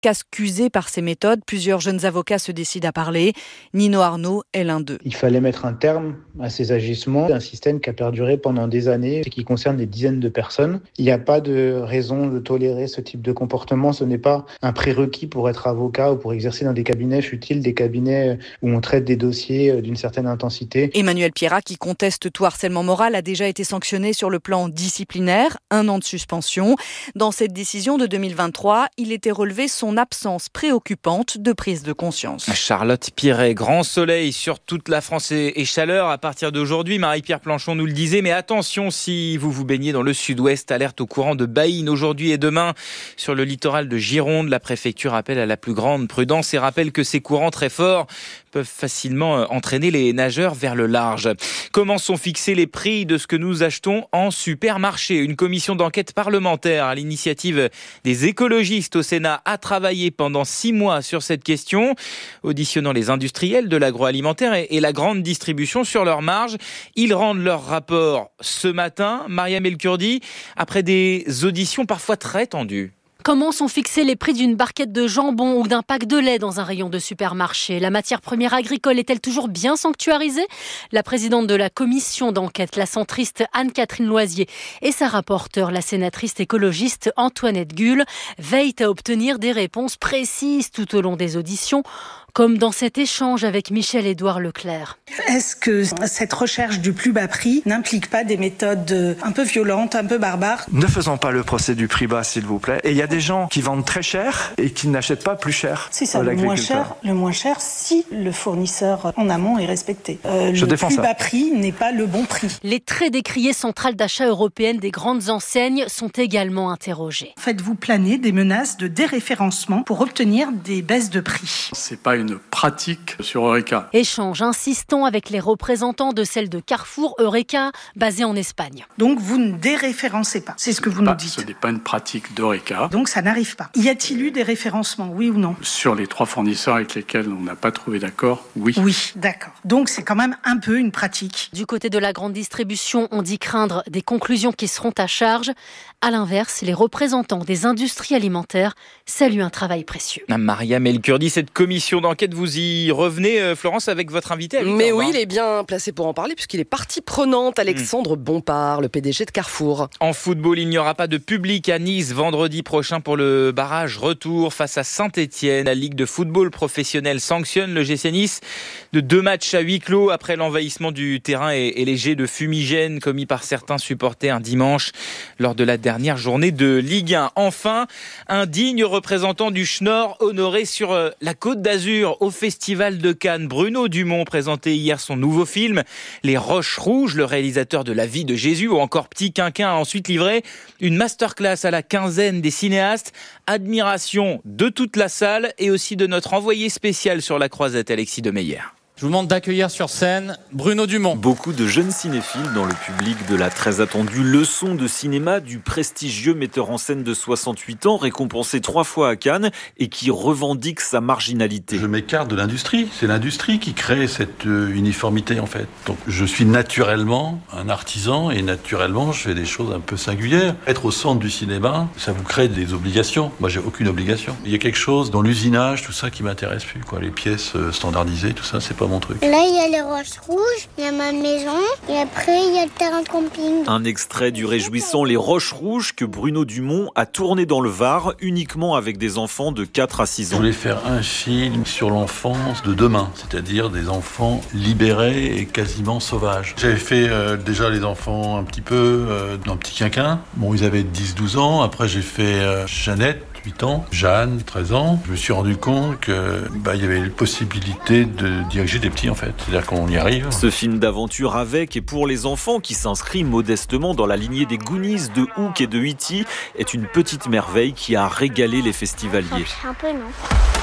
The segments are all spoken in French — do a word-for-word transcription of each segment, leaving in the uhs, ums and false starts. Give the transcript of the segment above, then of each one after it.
qu'accusé par ces méthodes. Plusieurs jeunes avocats se décident à parler. Nino Arnaud est l'un d'eux. Il fallait mettre un terme à ces agissements. Un système qui a perduré pendant des années et qui concerne des dizaines de personnes. Il n'y a pas de raison de tolérer ce type de comportement. Ce n'est pas un prérequis pour être avocat ou pour exercer dans des cabinets futiles, des cabinets où on traite des dossiers d'une certaine intensité. Emmanuel Pierrat, qui conteste tout harcèlement moral, a déjà été sanctionné sur le plan disciplinaire, un an de suspension. Dans cette décision de deux mille vingt-trois, il était relevé son absence préoccupante de prise de conscience. Charlotte Piret, grand soleil sur toute la France et chaleur à partir d'aujourd'hui. Marie-Pierre Planchon nous le disait, mais attention si vous vous baignez dans le sud-ouest, alerte au courant de Baïne aujourd'hui et demain sur le littoral de Gironde. La préfecture appelle à la plus grande prudence et rappelle que ces courants très forts peuvent facilement entraîner les nageurs vers le large. Comment sont fixés les prix de ce que nous achetons en supermarché ? Une commission d'enquête parlementaire à l'initiative des écologistes au Sénat a travaillé pendant six mois sur cette question, auditionnant les industriels de l'agroalimentaire et la grande distribution sur leurs marges. Ils rendent leur rapport ce matin. Mariam El-Kurdi, après des auditions parfois très tendues. Comment sont fixés les prix d'une barquette de jambon ou d'un pack de lait dans un rayon de supermarché ? La matière première agricole est-elle toujours bien sanctuarisée ? La présidente de la commission d'enquête, la centriste Anne-Catherine Loisier, et sa rapporteure, la sénatrice écologiste Antoinette Gull, veillent à obtenir des réponses précises tout au long des auditions, comme dans cet échange avec Michel-Édouard Leclerc. Est-ce que cette recherche du plus bas prix n'implique pas des méthodes un peu violentes, un peu barbares ? Ne faisons pas le procès du prix bas, s'il vous plaît. Et il y a des gens qui vendent très cher et qui n'achètent pas plus cher. C'est ça, le moins cher, le moins cher si le fournisseur en amont est respecté. Euh, Je le plus ça. bas prix n'est pas le bon prix. Les très décriées centrales d'achat européennes des grandes enseignes sont également interrogées. Faites-vous planer des menaces de déréférencement pour obtenir des baisses de prix ? C'est pas une pratique sur Eureka. Échange insistant avec les représentants de celle de Carrefour Eureka, basée en Espagne. Donc vous ne déréférencez pas, c'est ce que vous pas, nous dites. Ce n'est pas une pratique d'Eureka. Donc ça n'arrive pas. Y a-t-il eu des référencements, oui ou non ? Sur les trois fournisseurs avec lesquels on n'a pas trouvé d'accord, oui. Oui, d'accord. Donc c'est quand même un peu une pratique. Du côté de la grande distribution, on dit craindre des conclusions qui seront à charge. À l'inverse, les représentants des industries alimentaires saluent un travail précieux. Mariam El-Kurdi, cette commission d'enquête, vous y revenez, Florence, avec votre invité à Mais oui, il est bien placé pour en parler puisqu'il est partie prenante. Alexandre mmh. Bompard, le P D G de Carrefour. En football, il n'y aura pas de public à Nice vendredi prochain pour le barrage retour face à Saint-Etienne. La Ligue de football professionnel sanctionne le G C Nice de deux matchs à huis clos après l'envahissement du terrain et, et les jets de fumigène commis par certains supporters un dimanche lors de la dernière journée de Ligue un. Enfin, un digne représentant du Schnorr honoré sur la Côte d'Azur au Festival de Cannes. Bruno Dumont présentait hier son nouveau film Les Roches Rouges. Le réalisateur de La vie de Jésus ou encore Petit Quinquin a ensuite livré une masterclass à la quinzaine des cinéastes. Admiration de toute la salle et aussi de notre envoyé spécial sur la Croisette, Alexis de Meyer. Je vous demande d'accueillir sur scène Bruno Dumont. Beaucoup de jeunes cinéphiles dans le public de la très attendue leçon de cinéma du prestigieux metteur en scène de soixante-huit ans, récompensé trois fois à Cannes et qui revendique sa marginalité. Je m'écarte de l'industrie. C'est l'industrie qui crée cette uniformité en fait. Donc je suis naturellement un artisan et naturellement je fais des choses un peu singulières. Être au centre du cinéma, ça vous crée des obligations. Moi j'ai aucune obligation. Il y a quelque chose dans l'usinage, tout ça qui m'intéresse plus, quoi. Les pièces standardisées, tout ça, c'est pas mon truc. Là, il y a les roches rouges, il y a ma maison, et après, il y a le terrain de camping. Un extrait du réjouissant Les Roches Rouges que Bruno Dumont a tourné dans le Var, uniquement avec des enfants de quatre à six ans. Je voulais faire un film sur l'enfance de demain, c'est-à-dire des enfants libérés et quasiment sauvages. J'avais fait euh, déjà les enfants un petit peu euh, dans Petit Quinquin. Bon, ils avaient dix douze ans. Après, j'ai fait euh, Jeannette, huit ans, Jeanne, treize ans. Je me suis rendu compte que bah, il y avait la possibilité de diriger des petits en fait. C'est-à-dire qu'on y arrive. Ce film d'aventure avec et pour les enfants qui s'inscrit modestement dans la lignée des Goonies, de Hook et de E T est une petite merveille qui a régalé les festivaliers. Un peu non.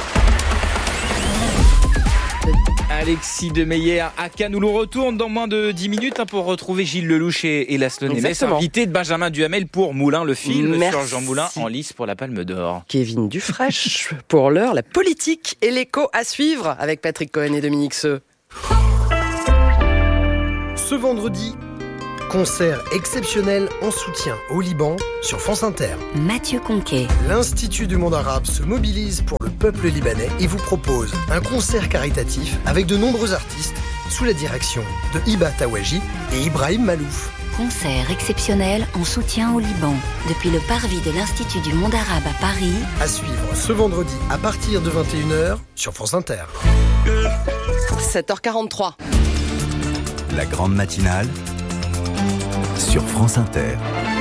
Alexis de Meyer à Cannes, où l'on retourne dans moins de dix minutes hein, pour retrouver Gilles Lelouch et, et Laszlo Nemes, invité de Benjamin Duhamel pour Moulin, le film Merci. Sur Jean Moulin en lice pour la Palme d'Or. Kevin Dufresne, pour l'heure, la politique et l'écho à suivre avec Patrick Cohen et Dominique Seux. Ce vendredi, Concert exceptionnel en soutien au Liban sur France Inter. Mathieu Conquet. L'Institut du monde arabe se mobilise pour le peuple libanais et vous propose un concert caritatif avec de nombreux artistes sous la direction de Hiba Tawaji et Ibrahim Malouf. Concert exceptionnel en soutien au Liban depuis le parvis de l'Institut du monde arabe à Paris. À suivre ce vendredi à partir de vingt et une heures sur France Inter. sept heures quarante-trois. La grande matinale sur France Inter.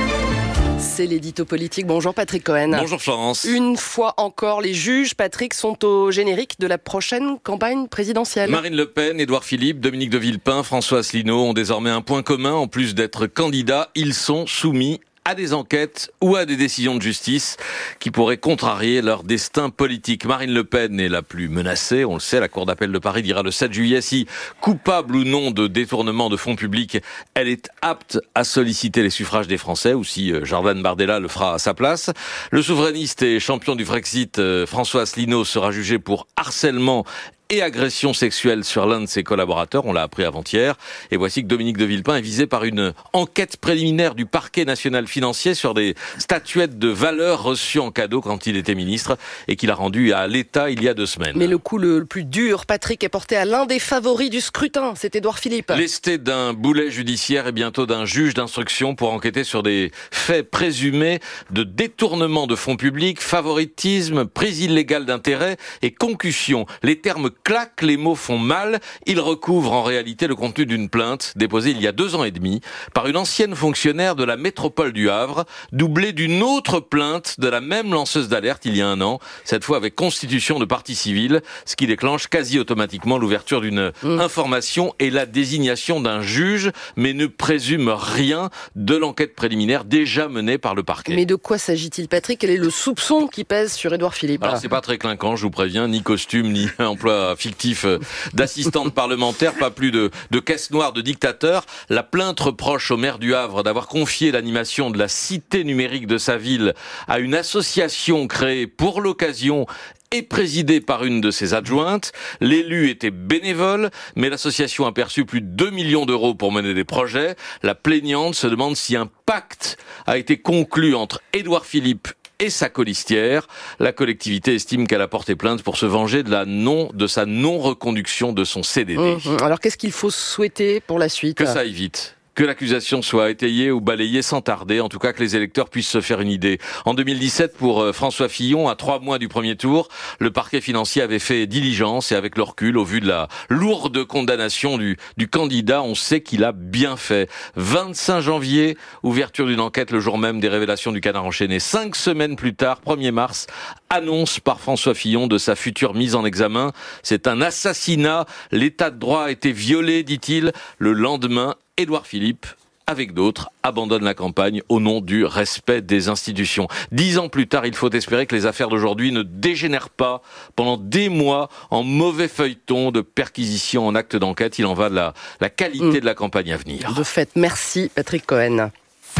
C'est l'édito politique. Bonjour Patrick Cohen. Bonjour Florence. Une fois encore, les juges, Patrick, sont au générique de la prochaine campagne présidentielle. Marine Le Pen, Édouard Philippe, Dominique de Villepin, François Asselineau ont désormais un point commun. En plus d'être candidats, ils sont soumis à des enquêtes ou à des décisions de justice qui pourraient contrarier leur destin politique. Marine Le Pen est la plus menacée, on le sait, la Cour d'appel de Paris dira le sept juillet si, coupable ou non de détournement de fonds publics, elle est apte à solliciter les suffrages des Français, ou si Jordan Bardella le fera à sa place. Le souverainiste et champion du Brexit, François Asselineau, sera jugé pour harcèlement et agression sexuelle sur l'un de ses collaborateurs, on l'a appris avant-hier. Et voici que Dominique de Villepin est visé par une enquête préliminaire du parquet national financier sur des statuettes de valeur reçues en cadeau quand il était ministre et qu'il a rendu à l'État il y a deux semaines. Mais le coup le plus dur, Patrick, est porté à l'un des favoris du scrutin, c'est Édouard Philippe. Lesté d'un boulet judiciaire et bientôt d'un juge d'instruction pour enquêter sur des faits présumés de détournement de fonds publics, favoritisme, prise illégale d'intérêt et concussion. Les termes claque, les mots font mal. Il recouvre en réalité le contenu d'une plainte déposée il y a deux ans et demi par une ancienne fonctionnaire de la métropole du Havre, doublée d'une autre plainte de la même lanceuse d'alerte il y a un an, cette fois avec constitution de partie civile, ce qui déclenche quasi automatiquement l'ouverture d'une mmh. information et la désignation d'un juge, mais ne présume rien de l'enquête préliminaire déjà menée par le parquet. Mais de quoi s'agit-il, Patrick ? Quel est le soupçon qui pèse sur Édouard Philippe ? Alors c'est pas très clinquant, je vous préviens, ni costume, ni emploi fictif d'assistante parlementaire, pas plus de, de caisse noire de dictateur. La plainte reproche au maire du Havre d'avoir confié l'animation de la cité numérique de sa ville à une association créée pour l'occasion et présidée par une de ses adjointes. L'élu était bénévole, mais l'association a perçu plus de deux millions d'euros pour mener des projets. La plaignante se demande si un pacte a été conclu entre Édouard Philippe et sa colistière. La collectivité estime qu'elle a porté plainte pour se venger de la non, de sa non-reconduction de son C D D. Mmh. Alors qu'est-ce qu'il faut souhaiter pour la suite ? Que ça aille vite. Que l'accusation soit étayée ou balayée sans tarder, en tout cas que les électeurs puissent se faire une idée. En deux mille dix-sept, pour François Fillon, à trois mois du premier tour, le parquet financier avait fait diligence et avec le recul, au vu de la lourde condamnation du, du candidat, on sait qu'il a bien fait. vingt-cinq janvier, ouverture d'une enquête le jour même des révélations du Canard enchaîné. Cinq semaines plus tard, premier mars, annonce par François Fillon de sa future mise en examen. C'est un assassinat. L'état de droit a été violé, dit-il. Le lendemain, Édouard Philippe, avec d'autres, abandonne la campagne au nom du respect des institutions. Dix ans plus tard, il faut espérer que les affaires d'aujourd'hui ne dégénèrent pas pendant des mois en mauvais feuilleton de perquisition en acte d'enquête. Il en va de la, la qualité mmh. de la campagne à venir. De fait, merci Patrick Cohen.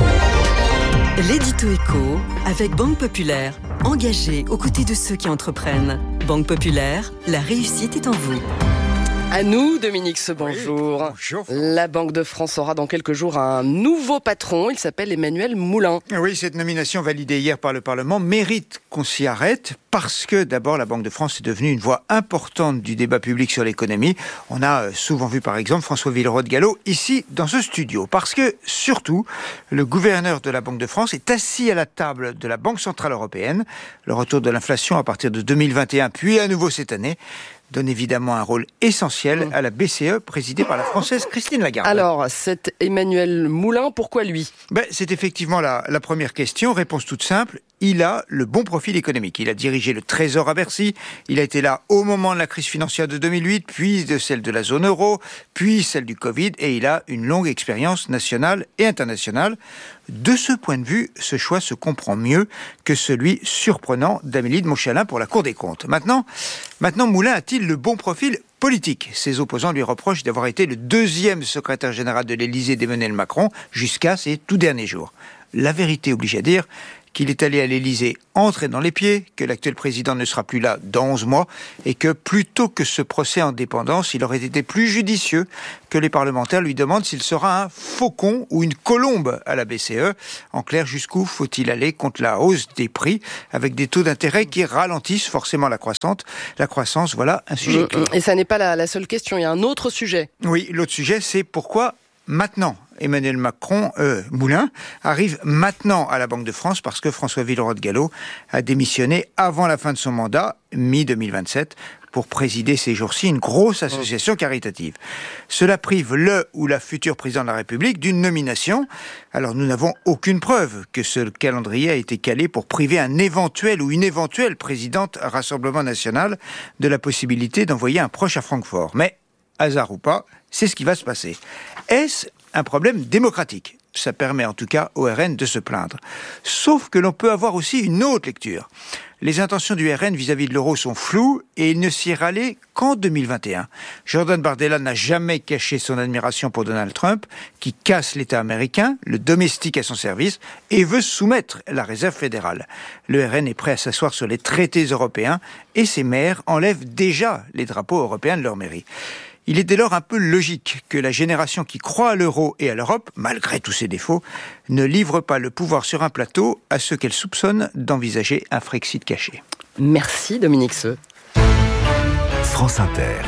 L'édito éco avec Banque Populaire, engagée aux côtés de ceux qui entreprennent. Banque Populaire, la réussite est en vous. À nous, Dominique, ce bonjour. Oui, bonjour. La Banque de France aura dans quelques jours un nouveau patron. Il s'appelle Emmanuel Moulin. Oui, cette nomination validée hier par le Parlement mérite qu'on s'y arrête parce que d'abord, la Banque de France est devenue une voix importante du débat public sur l'économie. On a souvent vu par exemple François Villeroy-de-Galhau ici dans ce studio. Parce que surtout, le gouverneur de la Banque de France est assis à la table de la Banque Centrale Européenne. Le retour de l'inflation à partir de deux mille vingt et un, puis à nouveau cette année, donne évidemment un rôle essentiel à la B C E, présidée par la Française Christine Lagarde. Alors, cet Emmanuel Moulin, pourquoi lui ? ben, C'est effectivement la, la première question. Réponse toute simple. Il a le bon profil économique. Il a dirigé le Trésor à Bercy. Il a été là au moment de la crise financière de deux mille huit, puis de celle de la zone euro, puis celle du Covid. Et il a une longue expérience nationale et internationale. De ce point de vue, ce choix se comprend mieux que celui surprenant d'Amélie de Montchalin pour la Cour des comptes. Maintenant, maintenant Moulin a-t-il le bon profil politique ? Ses opposants lui reprochent d'avoir été le deuxième secrétaire général de l'Élysée d'Emmanuel Macron jusqu'à ses tout derniers jours. La vérité oblige à dire qu'il est allé à l'Élysée entrer dans les pieds, que l'actuel président ne sera plus là dans onze mois et que plutôt que ce procès en dépendance, il aurait été plus judicieux que les parlementaires lui demandent s'il sera un faucon ou une colombe à la B C E. En clair, jusqu'où faut-il aller contre la hausse des prix avec des taux d'intérêt qui ralentissent forcément la croissance. La croissance, voilà un sujet clé. Et ça n'est pas la, la seule question, il y a un autre sujet. Oui, l'autre sujet, c'est pourquoi maintenant Emmanuel Macron, euh, Moulin, arrive maintenant à la Banque de France parce que François Villeroy-de-Galhau a démissionné avant la fin de son mandat, mi deux mille vingt-sept, pour présider ces jours-ci une grosse association caritative. Cela prive le ou la future président de la République d'une nomination. Alors nous n'avons aucune preuve que ce calendrier a été calé pour priver un éventuel ou une éventuelle présidente Rassemblement National de la possibilité d'envoyer un proche à Francfort. Mais, hasard ou pas, c'est ce qui va se passer. Est-ce un problème démocratique? Ça permet en tout cas au R N de se plaindre. Sauf que l'on peut avoir aussi une autre lecture. Les intentions du R N vis-à-vis de l'euro sont floues et il ne s'y est rallé qu'en deux mille vingt et un. Jordan Bardella n'a jamais caché son admiration pour Donald Trump, qui casse l'État américain, le domestique à son service, et veut soumettre la réserve fédérale. Le R N est prêt à s'asseoir sur les traités européens et ses maires enlèvent déjà les drapeaux européens de leur mairie. Il est dès lors un peu logique que la génération qui croit à l'euro et à l'Europe, malgré tous ses défauts, ne livre pas le pouvoir sur un plateau à ceux qu'elle soupçonne d'envisager un Frexit caché. Merci Dominique Seux. France Inter.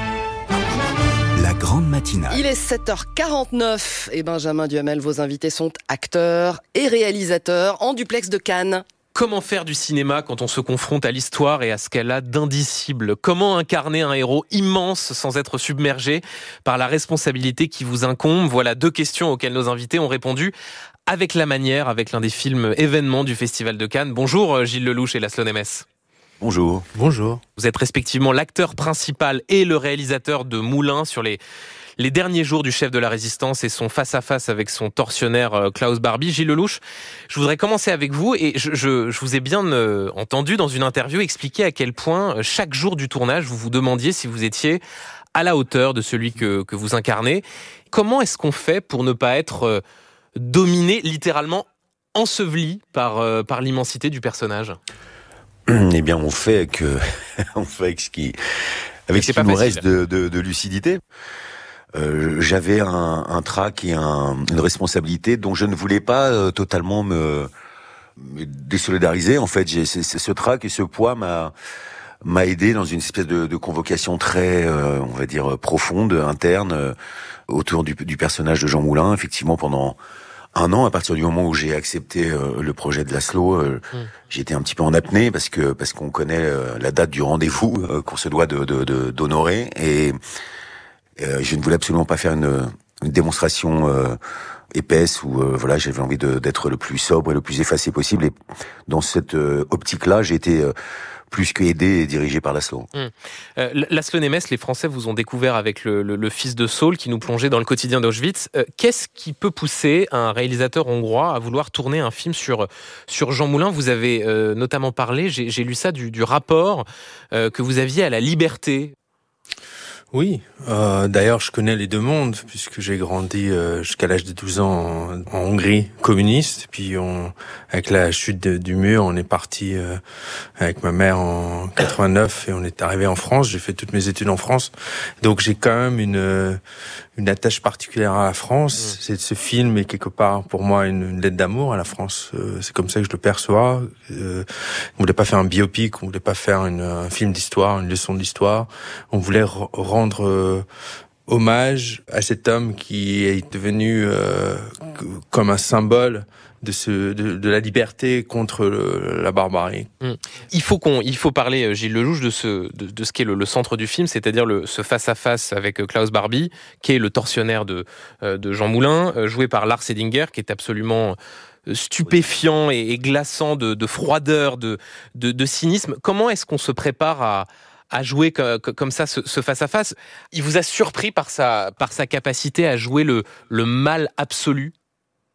La grande matinale. Il est sept heures quarante-neuf et Benjamin Duhamel, vos invités sont acteurs et réalisateurs en duplex de Cannes. Comment faire du cinéma quand on se confronte à l'histoire et à ce qu'elle a d'indicible? Comment incarner un héros immense sans être submergé par la responsabilité qui vous incombe? Voilà deux questions auxquelles nos invités ont répondu avec la manière, avec l'un des films événements du Festival de Cannes. Bonjour Gilles Lelouch et Laszlo Nemes. Bonjour. Bonjour. Vous êtes respectivement l'acteur principal et le réalisateur de Moulin sur les... Les derniers jours du chef de la résistance et son face-à-face avec son tortionnaire Klaus Barbie. Gilles Lelouch, je voudrais commencer avec vous et je, je, je vous ai bien euh, entendu dans une interview expliquer à quel point chaque jour du tournage vous vous demandiez si vous étiez à la hauteur de celui que, que vous incarnez. Comment est-ce qu'on fait pour ne pas être euh, dominé, littéralement enseveli par, euh, par l'immensité du personnage? Eh bien, on fait que on fait avec ce qui, avec ce qui nous reste de, de, de lucidité. Euh, j'avais un, un trac et un, une responsabilité dont je ne voulais pas euh, totalement me, me désolidariser. En fait, j'ai, c'est, c'est ce trac et ce poids m'a, m'a aidé dans une espèce de, de convocation très, euh, on va dire, profonde, interne, euh, autour du, du personnage de Jean Moulin. Effectivement, pendant un an, à partir du moment où j'ai accepté euh, le projet de Laszlo, euh, mmh. j'étais un petit peu en apnée parce que parce qu'on connaît euh, la date du rendez-vous euh, qu'on se doit de, de, de d'honorer et Euh, je ne voulais absolument pas faire une, une démonstration euh, épaisse où euh, voilà, j'avais envie de, d'être le plus sobre et le plus effacé possible. Et dans cette euh, optique-là, j'ai été euh, plus que aidé et dirigé par Laszlo. Mmh. Euh, Laszlo Nemes, les Français vous ont découvert avec le, le, le fils de Saul qui nous plongeait dans le quotidien d'Auschwitz. Euh, qu'est-ce qui peut pousser un réalisateur hongrois à vouloir tourner un film sur, sur Jean Moulin? Vous avez euh, notamment parlé, j'ai, j'ai lu ça, du, du rapport euh, que vous aviez à la liberté. Oui, euh, d'ailleurs je connais les deux mondes puisque j'ai grandi euh, jusqu'à l'âge de douze ans en, en Hongrie communiste, puis on, avec la chute de, du mur, on est parti euh, avec ma mère en quatre-vingt-neuf et on est arrivé en France. J'ai fait toutes mes études en France, donc j'ai quand même une une attache particulière à la France. Mmh. C'est, ce film est quelque part pour moi une, une lettre d'amour à la France. Euh, c'est comme ça que je le perçois. Euh, on voulait pas faire un biopic, on voulait pas faire une, un film d'histoire, une leçon d'histoire. On voulait r- rendre euh, hommage à cet homme qui est devenu euh, comme un symbole de ce de, de la liberté contre le, la barbarie. Mmh. Il faut qu'on il faut parler, Gilles Lelouch, de ce de, de ce qui est le, le centre du film, c'est-à-dire le ce face à face avec Klaus Barbie, qui est le tortionnaire de de Jean Moulin, joué par Lars Eidinger, qui est absolument stupéfiant et, et glaçant de, de froideur, de, de de cynisme. Comment est-ce qu'on se prépare à à jouer comme ça ce face à face? Il vous a surpris par sa par sa capacité à jouer le le mal absolu?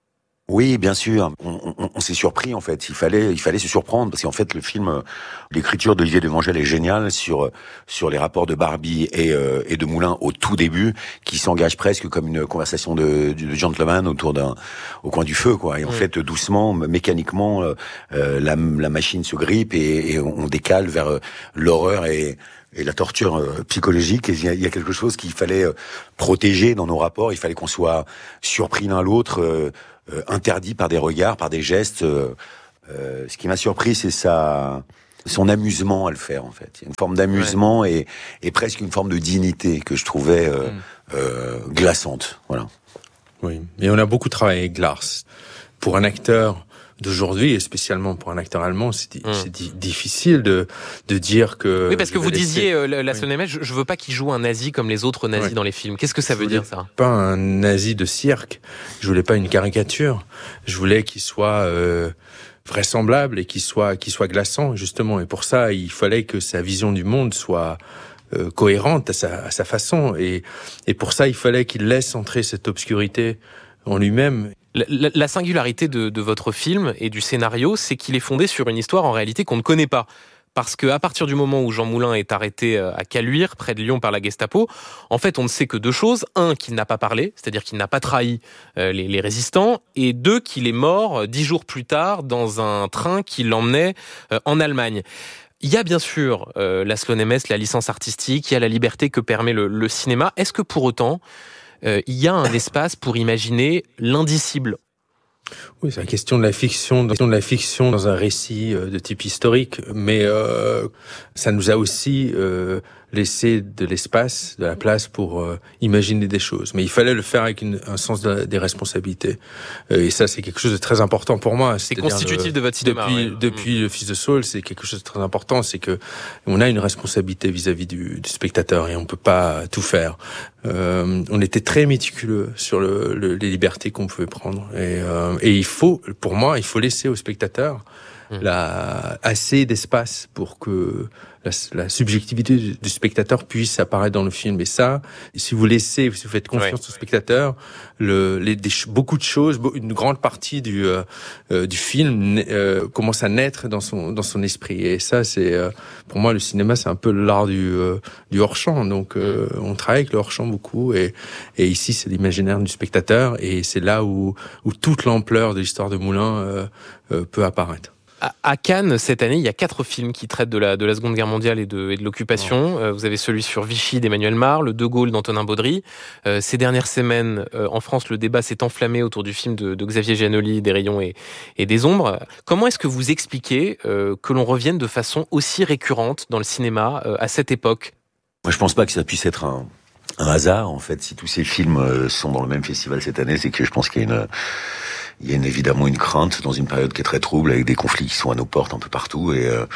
Oui, bien sûr. On, on, on s'est surpris en fait. Il fallait, il fallait se surprendre parce qu'en fait le film, l'écriture d'Olivier Devangel est géniale sur sur les rapports de Barbie et euh, et de Moulin au tout début, qui s'engage presque comme une conversation de, de gentleman autour d'un au coin du feu, quoi. Et en mmh. fait, doucement, mécaniquement, euh, la, la machine se grippe et, et on décale vers l'horreur et et la torture euh, psychologique. Et il y, y a quelque chose qu'il fallait euh, protéger dans nos rapports. Il fallait qu'on soit surpris l'un l'autre. Euh, Euh, interdit par des regards, par des gestes. Euh, euh, ce qui m'a surpris, c'est sa, son amusement à le faire, en fait. Il y a une forme d'amusement ouais. et, et presque une forme de dignité que je trouvais euh, mm. euh, glaçante. Voilà. Oui, mais on a beaucoup travaillé avec Lars. Pour un acteur d'aujourd'hui, et spécialement pour un acteur allemand, c'est, di- mmh. c'est di- difficile de de dire que... Oui, parce que vous laisser... disiez, euh, la, la oui. semaine, je, je veux pas qu'il joue un nazi comme les autres nazis ouais. dans les films. Qu'est-ce que ça je veut dire, ça? Pas un nazi de cirque. Je voulais pas une caricature. Je voulais qu'il soit euh, vraisemblable et qu'il soit qu'il soit glaçant, justement. Et pour ça, il fallait que sa vision du monde soit euh, cohérente à sa, à sa façon. Et, et pour ça, il fallait qu'il laisse entrer cette obscurité en lui-même. La, la singularité de, de votre film et du scénario, c'est qu'il est fondé sur une histoire en réalité qu'on ne connaît pas. Parce qu'à partir du moment où Jean Moulin est arrêté à Caluire, près de Lyon, par la Gestapo, en fait, on ne sait que deux choses. Un, qu'il n'a pas parlé, c'est-à-dire qu'il n'a pas trahi euh, les, les résistants. Et deux, qu'il est mort dix jours plus tard dans un train qui l'emmenait euh, en Allemagne. Il y a bien sûr euh, la Slonemes, la licence artistique, il y a la liberté que permet le, le cinéma. Est-ce que pour autant... Euh, il y a un espace pour imaginer l'indicible? Oui, c'est la question de la fiction, de la fiction dans un récit de type historique, mais euh, ça nous a aussi euh, laissé de l'espace, de la place pour euh, imaginer des choses. Mais il fallait le faire avec une, un sens de, des responsabilités. Euh, et ça, c'est quelque chose de très important pour moi. C'est constitutif le, de votre cinéma. Depuis, ouais. depuis mmh. Le Fils de Saul, c'est quelque chose de très important. C'est que on a une responsabilité vis-à-vis du, du spectateur et on peut pas tout faire. Euh, on était très méticuleux sur le, le, les libertés qu'on pouvait prendre. Et, euh, et il faut, pour moi, il faut laisser au spectateur mmh. la, assez d'espace pour que la, la subjectivité du, du spectateur puisse apparaître dans le film. Et ça, si vous laissez, si vous faites confiance ouais. au spectateur, le, les, des, beaucoup de choses, une grande partie du, euh, euh, du film euh, commence à naître dans son, dans son esprit. Et ça, c'est, euh, pour moi, le cinéma, c'est un peu l'art du, euh, du hors-champ. Donc, euh, on travaille avec le hors-champ beaucoup. Et, et ici, c'est l'imaginaire du spectateur. Et c'est là où, où toute l'ampleur de l'histoire de Moulin euh, euh, peut apparaître. À Cannes, cette année, il y a quatre films qui traitent de la, de la Seconde Guerre mondiale et de, et de l'occupation. Euh, vous avez celui sur Vichy d'Emmanuel Mar, le De Gaulle d'Antonin Baudry. Euh, ces dernières semaines, euh, en France, le débat s'est enflammé autour du film de, de Xavier Giannoli, Des rayons et, et des ombres. Comment est-ce que vous expliquez euh, que l'on revienne de façon aussi récurrente dans le cinéma euh, à cette époque? Moi, je pense pas que ça puisse être un, un hasard. En fait, si tous ces films euh, sont dans le même festival cette année, c'est que je pense qu'il y a une... Il y a une, évidemment une crainte dans une période qui est très trouble, avec des conflits qui sont à nos portes un peu partout, et euh,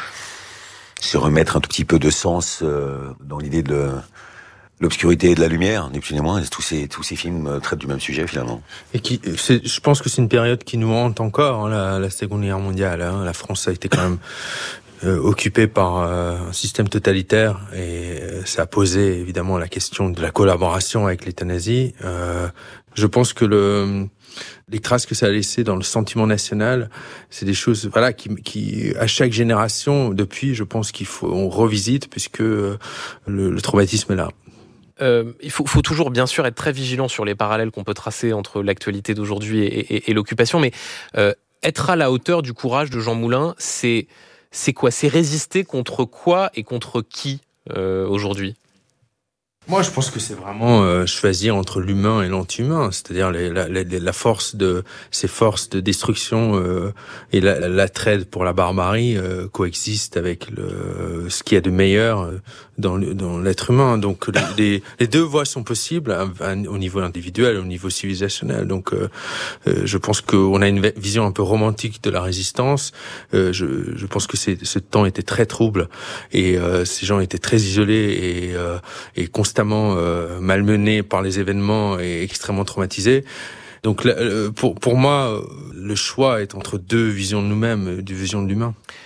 se remettre un tout petit peu de sens euh, dans l'idée de l'obscurité et de la lumière, ni plus ni moins. Tous ces, tous ces films traitent du même sujet, finalement. Et qui, c'est, je pense que c'est une période qui nous hante encore, hein, la, la Seconde Guerre mondiale. Hein. La France a été quand même euh, occupée par euh, un système totalitaire, et euh, ça a posé évidemment la question de la collaboration avec l'État nazi. Euh, je pense que le... les traces que ça a laissé dans le sentiment national, c'est des choses, voilà, qui, qui, à chaque génération, depuis, je pense qu'il faut, on revisite, puisque le, le traumatisme est là. Euh, il faut, faut toujours, bien sûr, être très vigilant sur les parallèles qu'on peut tracer entre l'actualité d'aujourd'hui et, et, et l'occupation, mais euh, être à la hauteur du courage de Jean Moulin, c'est, c'est quoi? C'est résister contre quoi et contre qui euh, aujourd'hui? Moi, je pense que c'est vraiment euh, choisir entre l'humain et l'anti-humain, c'est-à-dire les, la, la, la force de ces forces de destruction euh, et la, la, l'attrait pour la barbarie euh, coexistent avec le, ce qu'il y a de meilleur dans, le, dans l'être humain. Donc, les, les, les deux voies sont possibles à, à, au niveau individuel et au niveau civilisationnel. Donc, euh, euh, je pense qu'on a une vision un peu romantique de la résistance. Euh, je, je pense que c'est, ce temps était très trouble et euh, ces gens étaient très isolés et, euh, et constamment Euh, malmenés par les événements et extrêmement traumatisés. Donc pour pour moi, le choix est entre deux visions de nous-mêmes, deux visions de l'humain.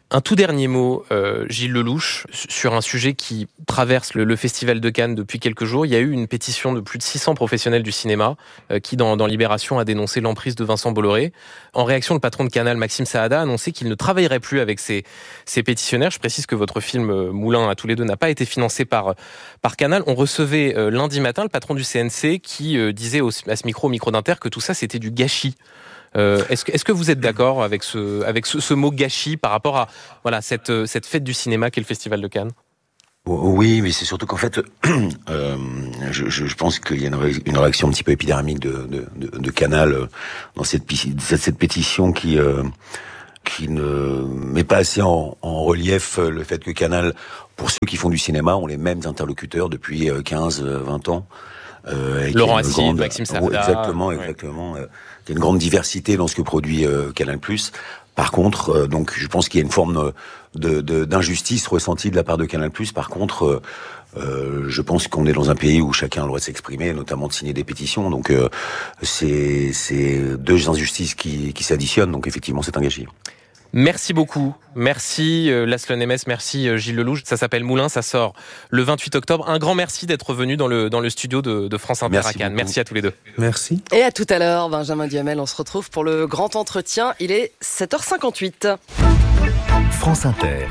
Un tout dernier mot, euh, Gilles Lelouch, sur un sujet qui traverse le, le Festival de Cannes depuis quelques jours. Il y a eu une pétition de plus de six cents professionnels du cinéma euh, qui, dans, dans Libération, a dénoncé l'emprise de Vincent Bolloré. En réaction, le patron de Canal, Maxime Saada, a annoncé qu'il ne travaillerait plus avec ces, ces pétitionnaires. Je précise que votre film euh, Moulin à tous les deux n'a pas été financé par, par Canal. On recevait euh, lundi matin le patron du C N C qui euh, disait au, à ce micro, au micro d'Inter, que tout ça, c'était du gâchis. Euh, est-ce que, est-ce que vous êtes d'accord avec ce, avec ce, ce mot gâchis par rapport à voilà, cette, cette fête du cinéma qu'est le Festival de Cannes ? Oui, mais c'est surtout qu'en fait, euh, je, je pense qu'il y a une, ré, une réaction un petit peu épidermique de, de, de, de Canal dans cette, cette pétition qui, euh, qui ne met pas assez en, en relief le fait que Canal, pour ceux qui font du cinéma, ont les mêmes interlocuteurs depuis quinze vingt ans. Euh, Laurent Assy, grande... Maxime Saada. Exactement, exactement. Ouais. Il y a une grande diversité dans ce que produit euh, Canal+. Par contre, euh, donc, je pense qu'il y a une forme de, de, d'injustice ressentie de la part de Canal+. Par contre, euh, euh, je pense qu'on est dans un pays où chacun a le droit de s'exprimer, notamment de signer des pétitions. Donc, euh, c'est, c'est deux injustices qui, qui s'additionnent. Donc, effectivement, c'est un gâchis. Merci beaucoup. Merci euh, Laszlo Nemes, merci euh, Gilles Lelouch. Ça s'appelle Moulin, ça sort le vingt-huit octobre. Un grand merci d'être venu dans le, dans le studio de, de France Inter à Cannes. Merci à tous les deux. Merci. Et à tout à l'heure, Benjamin Duhamel. On se retrouve pour le grand entretien. Il est sept heures cinquante-huit. France Inter.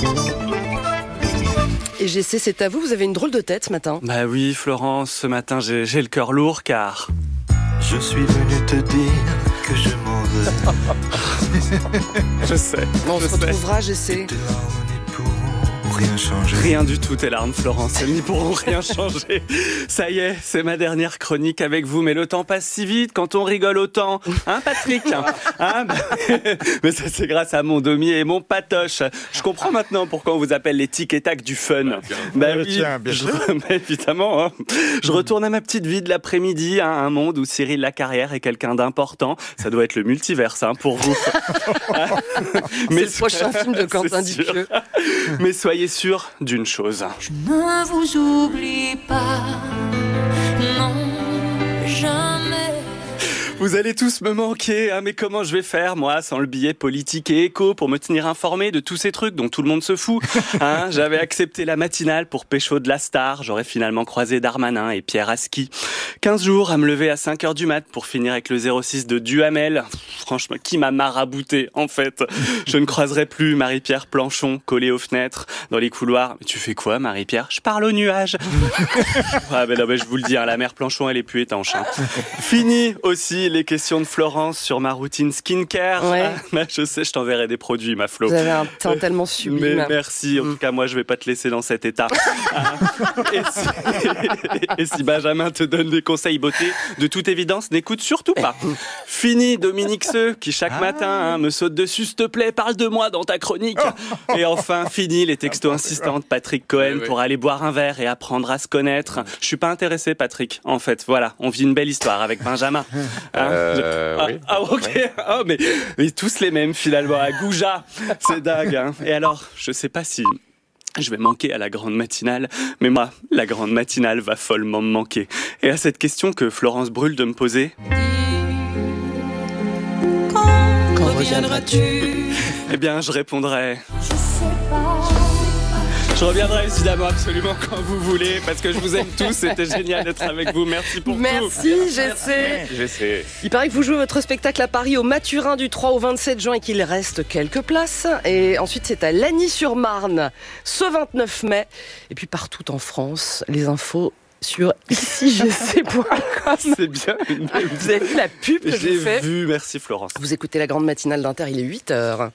Et G C, c'est à vous. Vous avez une drôle de tête ce matin. Bah oui, Florence, ce matin, j'ai, j'ai le cœur lourd car... Je suis venu te dire que je m'en vais. Je sais. Bon, on je se retrouvera, G C. Rien changer. Rien du tout, tes larmes, Florence. Elles n'y pourront rien changer. Ça y est, c'est ma dernière chronique avec vous. Mais le temps passe si vite quand on rigole autant. Hein, Patrick hein, bah... Mais ça, c'est grâce à mon damier et mon patoche. Je comprends maintenant pourquoi on vous appelle les tic et tac du fun. Bah, bah oui, tiens, bien je... sûr. bah, évidemment. Hein. Je retourne à ma petite vie de l'après-midi, hein, un monde où Cyril Lacarrière est quelqu'un d'important. Ça doit être le multiverse, hein, pour vous. Mais c'est le prochain film de Quentin Dupieux. Mais soyez sûr d'une chose. Je ne vous oublie pas, non, jamais. Vous allez tous me manquer, hein, mais comment je vais faire, moi, sans le billet politique et éco, pour me tenir informé de tous ces trucs dont tout le monde se fout, hein. J'avais accepté la matinale pour pécho de la star, j'aurais finalement croisé Darmanin et Pierre Aski. quinze jours à me lever à cinq heures du mat pour finir avec le zéro six de Duhamel. Franchement, qui m'a marabouté, en fait. Je ne croiserai plus Marie-Pierre Planchon, collée aux fenêtres, dans les couloirs. Mais tu fais quoi, Marie-Pierre ? Je parle aux nuages. Ah ben non, ben je vous le dis, hein, la mère Planchon, elle est plus étanche. Hein. Fini aussi les questions de Florence sur ma routine skincare. Ouais. Ah, bah, je sais, je t'enverrai des produits, ma Flo. Vous avez un teint tellement sublime. Mais merci. En tout cas, moi, je vais pas te laisser dans cet état. Ah. Et, si... Et si Benjamin te donne des conseils beauté, de toute évidence, n'écoute surtout pas. Fini Dominique Seux, qui chaque ah. matin hein, me saute dessus, s'il te plaît, parle de moi dans ta chronique. Oh. Et enfin, fini les textos insistants de Patrick Cohen oui, oui. pour aller boire un verre et apprendre à se connaître. Je suis pas intéressé, Patrick. En fait, voilà, on vit une belle histoire avec Benjamin. Hein euh, ah, oui. ah, ok. Oh, mais, mais tous les mêmes finalement à Gouja. C'est dingue. Hein. Et alors, je sais pas si je vais manquer à la grande matinale, mais moi, la grande matinale va follement me manquer. Et à cette question que Florence brûle de me poser. Quand, Quand reviendras-tu ? Eh bien, je répondrai. Je sais pas. Je reviendrai évidemment absolument quand vous voulez, parce que je vous aime tous, c'était génial d'être avec vous, merci pour merci, tout. Merci, G C. G C. Il paraît que vous jouez votre spectacle à Paris au Mathurin du trois au vingt-sept juin et qu'il reste quelques places. Et ensuite, c'est à Lagny-sur-Marne ce vingt-neuf mai. Et puis partout en France, les infos sur ici g c point com. C'est bien. Vous avez vu la pub que j'ai fait ? J'ai vu, merci Florence. Vous écoutez la grande matinale d'Inter, il est huit heures.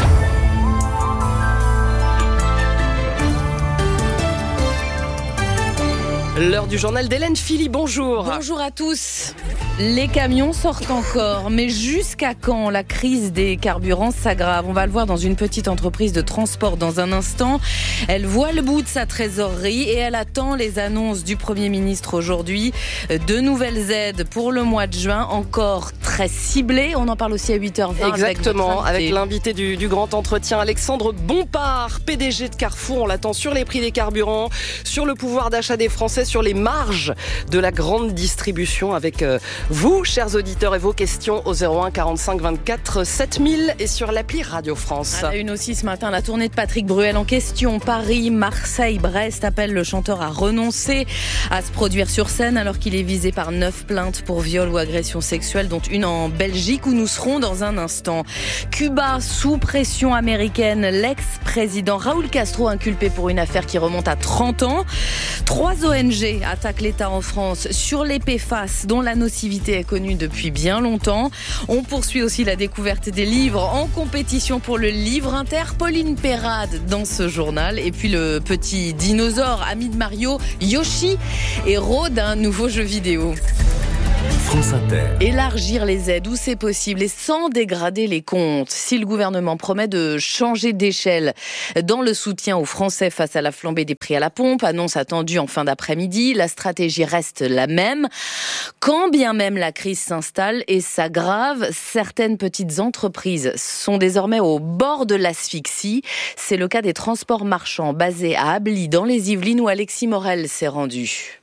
L'heure du journal d'Hélène Philly, bonjour. Bonjour à tous. Les camions sortent encore, mais jusqu'à quand la crise des carburants s'aggrave ? On va le voir dans une petite entreprise de transport dans un instant. Elle voit le bout de sa trésorerie et elle attend les annonces du Premier ministre aujourd'hui. De nouvelles aides pour le mois de juin, encore très très ciblé. On en parle aussi à huit heures vingt. Exactement, avec, avec l'invité du, du grand entretien, Alexandre Bompard, P D G de Carrefour. On l'attend sur les prix des carburants, sur le pouvoir d'achat des Français, sur les marges de la grande distribution avec euh, vous, chers auditeurs, et vos questions au zéro un quarante-cinq vingt-quatre sept mille et sur l'appli Radio France. À la une aussi ce matin, la tournée de Patrick Bruel en question. Paris, Marseille, Brest appellent le chanteur à renoncer à se produire sur scène alors qu'il est visé par neuf plaintes pour viol ou agression sexuelle, dont une en Belgique où nous serons dans un instant. Cuba sous pression américaine, l'ex-président Raúl Castro inculpé pour une affaire qui remonte à trente ans. Trois O N G attaquent l'État en France sur les P F A S dont la nocivité est connue depuis bien longtemps. On poursuit aussi la découverte des livres en compétition pour le livre inter. Pauline Perrade dans ce journal. Et puis le petit dinosaure, ami de Mario, Yoshi, héros d'un nouveau jeu vidéo. France Inter. Élargir les aides où c'est possible et sans dégrader les comptes. Si le gouvernement promet de changer d'échelle dans le soutien aux Français face à la flambée des prix à la pompe, annonce attendue en fin d'après-midi, la stratégie reste la même. Quand bien même la crise s'installe et s'aggrave, certaines petites entreprises sont désormais au bord de l'asphyxie. C'est le cas des transports marchands basés à Ably dans les Yvelines où Alexis Morel s'est rendu.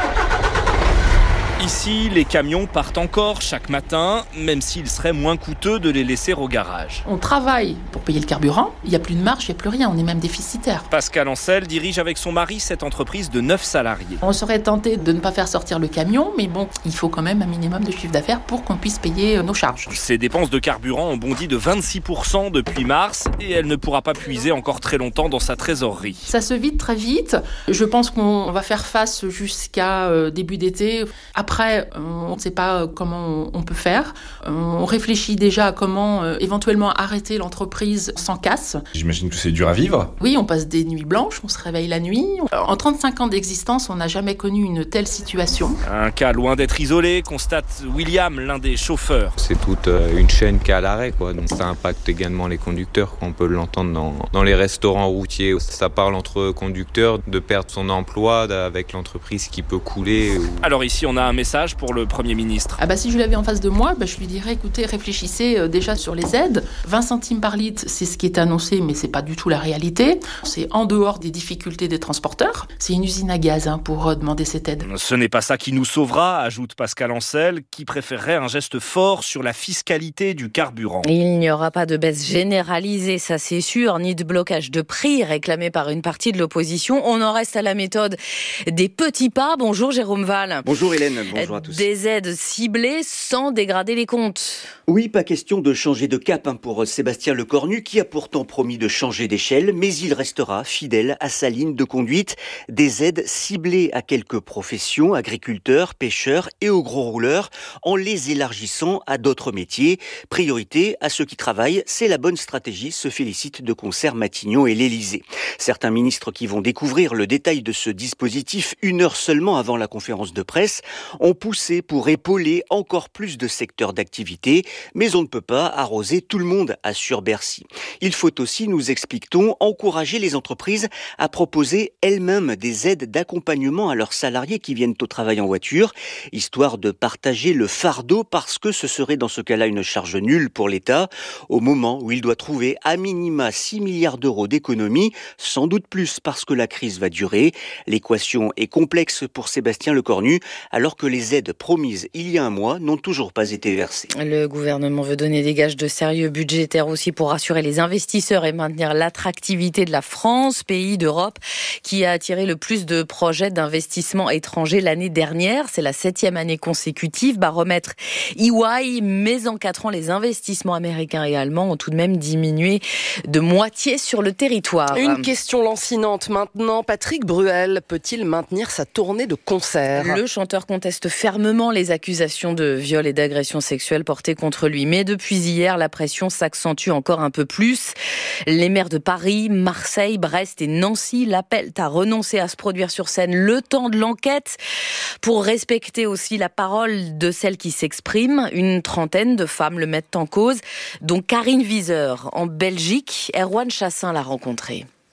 Ici, les camions partent encore chaque matin, même s'il serait moins coûteux de les laisser au garage. On travaille pour payer le carburant, il n'y a plus de marge, il n'y a plus rien, on est même déficitaire. Pascal Ancel dirige avec son mari cette entreprise de neuf salariés. On serait tenté de ne pas faire sortir le camion, mais bon, il faut quand même un minimum de chiffre d'affaires pour qu'on puisse payer nos charges. Ses dépenses de carburant ont bondi de vingt-six pour cent depuis mars et elle ne pourra pas puiser encore très longtemps dans sa trésorerie. Ça se vide très vite, je pense qu'on va faire face jusqu'à début d'été. Après, on ne sait pas comment on peut faire. On réfléchit déjà à comment euh, éventuellement arrêter l'entreprise sans casse. J'imagine que c'est dur à vivre. Oui, on passe des nuits blanches, on se réveille la nuit. En trente-cinq ans d'existence, on n'a jamais connu une telle situation. Un cas loin d'être isolé, constate William, l'un des chauffeurs. C'est toute une chaîne qui est à l'arrêt, quoi. Donc ça impacte également les conducteurs. On peut l'entendre dans, dans les restaurants routiers. Ça parle entre conducteurs de perdre son emploi avec l'entreprise qui peut couler. Ou... Alors ici, on a un message pour le Premier ministre. Ah bah si je l'avais en face de moi, bah je lui dirais écoutez, réfléchissez euh, déjà sur les aides. vingt centimes par litre, c'est ce qui est annoncé, mais c'est pas du tout la réalité. C'est en dehors des difficultés des transporteurs. C'est une usine à gaz hein, pour euh, demander cette aide. Ce n'est pas ça qui nous sauvera, ajoute Pascal Ancel, qui préférerait un geste fort sur la fiscalité du carburant. Il n'y aura pas de baisse généralisée, ça c'est sûr, ni de blocage de prix réclamé par une partie de l'opposition. On en reste à la méthode des petits pas. Bonjour Jérôme Val. Bonjour Hélène, bonjour à tous. Des aides ciblées sans dégrader les comptes. Oui, pas question de changer de cap hein, pour Sébastien Lecornu qui a pourtant promis de changer d'échelle, mais il restera fidèle à sa ligne de conduite. Des aides ciblées à quelques professions, agriculteurs, pêcheurs et aux gros rouleurs, en les élargissant à d'autres métiers. Priorité à ceux qui travaillent, c'est la bonne stratégie, se félicitent de concert Matignon et l'Élysée. Certains ministres qui vont découvrir le détail de ce dispositif une heure seulement avant la conférence de presse ont poussé pour épauler encore plus de secteurs d'activité, mais on ne peut pas arroser tout le monde, assure Bercy. Il faut aussi, nous explique-t-on, encourager les entreprises à proposer elles-mêmes des aides d'accompagnement à leurs salariés qui viennent au travail en voiture, histoire de partager le fardeau parce que ce serait dans ce cas-là une charge nulle pour l'État, au moment où il doit trouver à minima six milliards d'euros d'économies, sans doute plus parce que la crise va durer. L'équation est complexe pour Sébastien Lecornu, alors que les aides promises il y a un mois n'ont toujours pas été versées. Le gouvernement veut donner des gages de sérieux budgétaires aussi pour rassurer les investisseurs et maintenir l'attractivité de la France, pays d'Europe qui a attiré le plus de projets d'investissement étrangers l'année dernière. C'est la septième année consécutive. Baromètre E Y, mais en quatre ans, les investissements américains et allemands ont tout de même diminué de moitié sur le territoire. Une question lancinante maintenant. Patrick Bruel peut-il maintenir sa tournée de concerts ? Le chanteur conteste fermement les accusations de viol et d'agression sexuelle portées contre lui. Mais depuis hier, la pression s'accentue encore un peu plus. Les maires de Paris, Marseille, Brest et Nancy l'appellent à renoncer à se produire sur scène le temps de l'enquête pour respecter aussi la parole de celles qui s'expriment. Une trentaine de femmes le mettent en cause, dont Karine Wieser en Belgique. Erwan Chassin l'a rencontrée.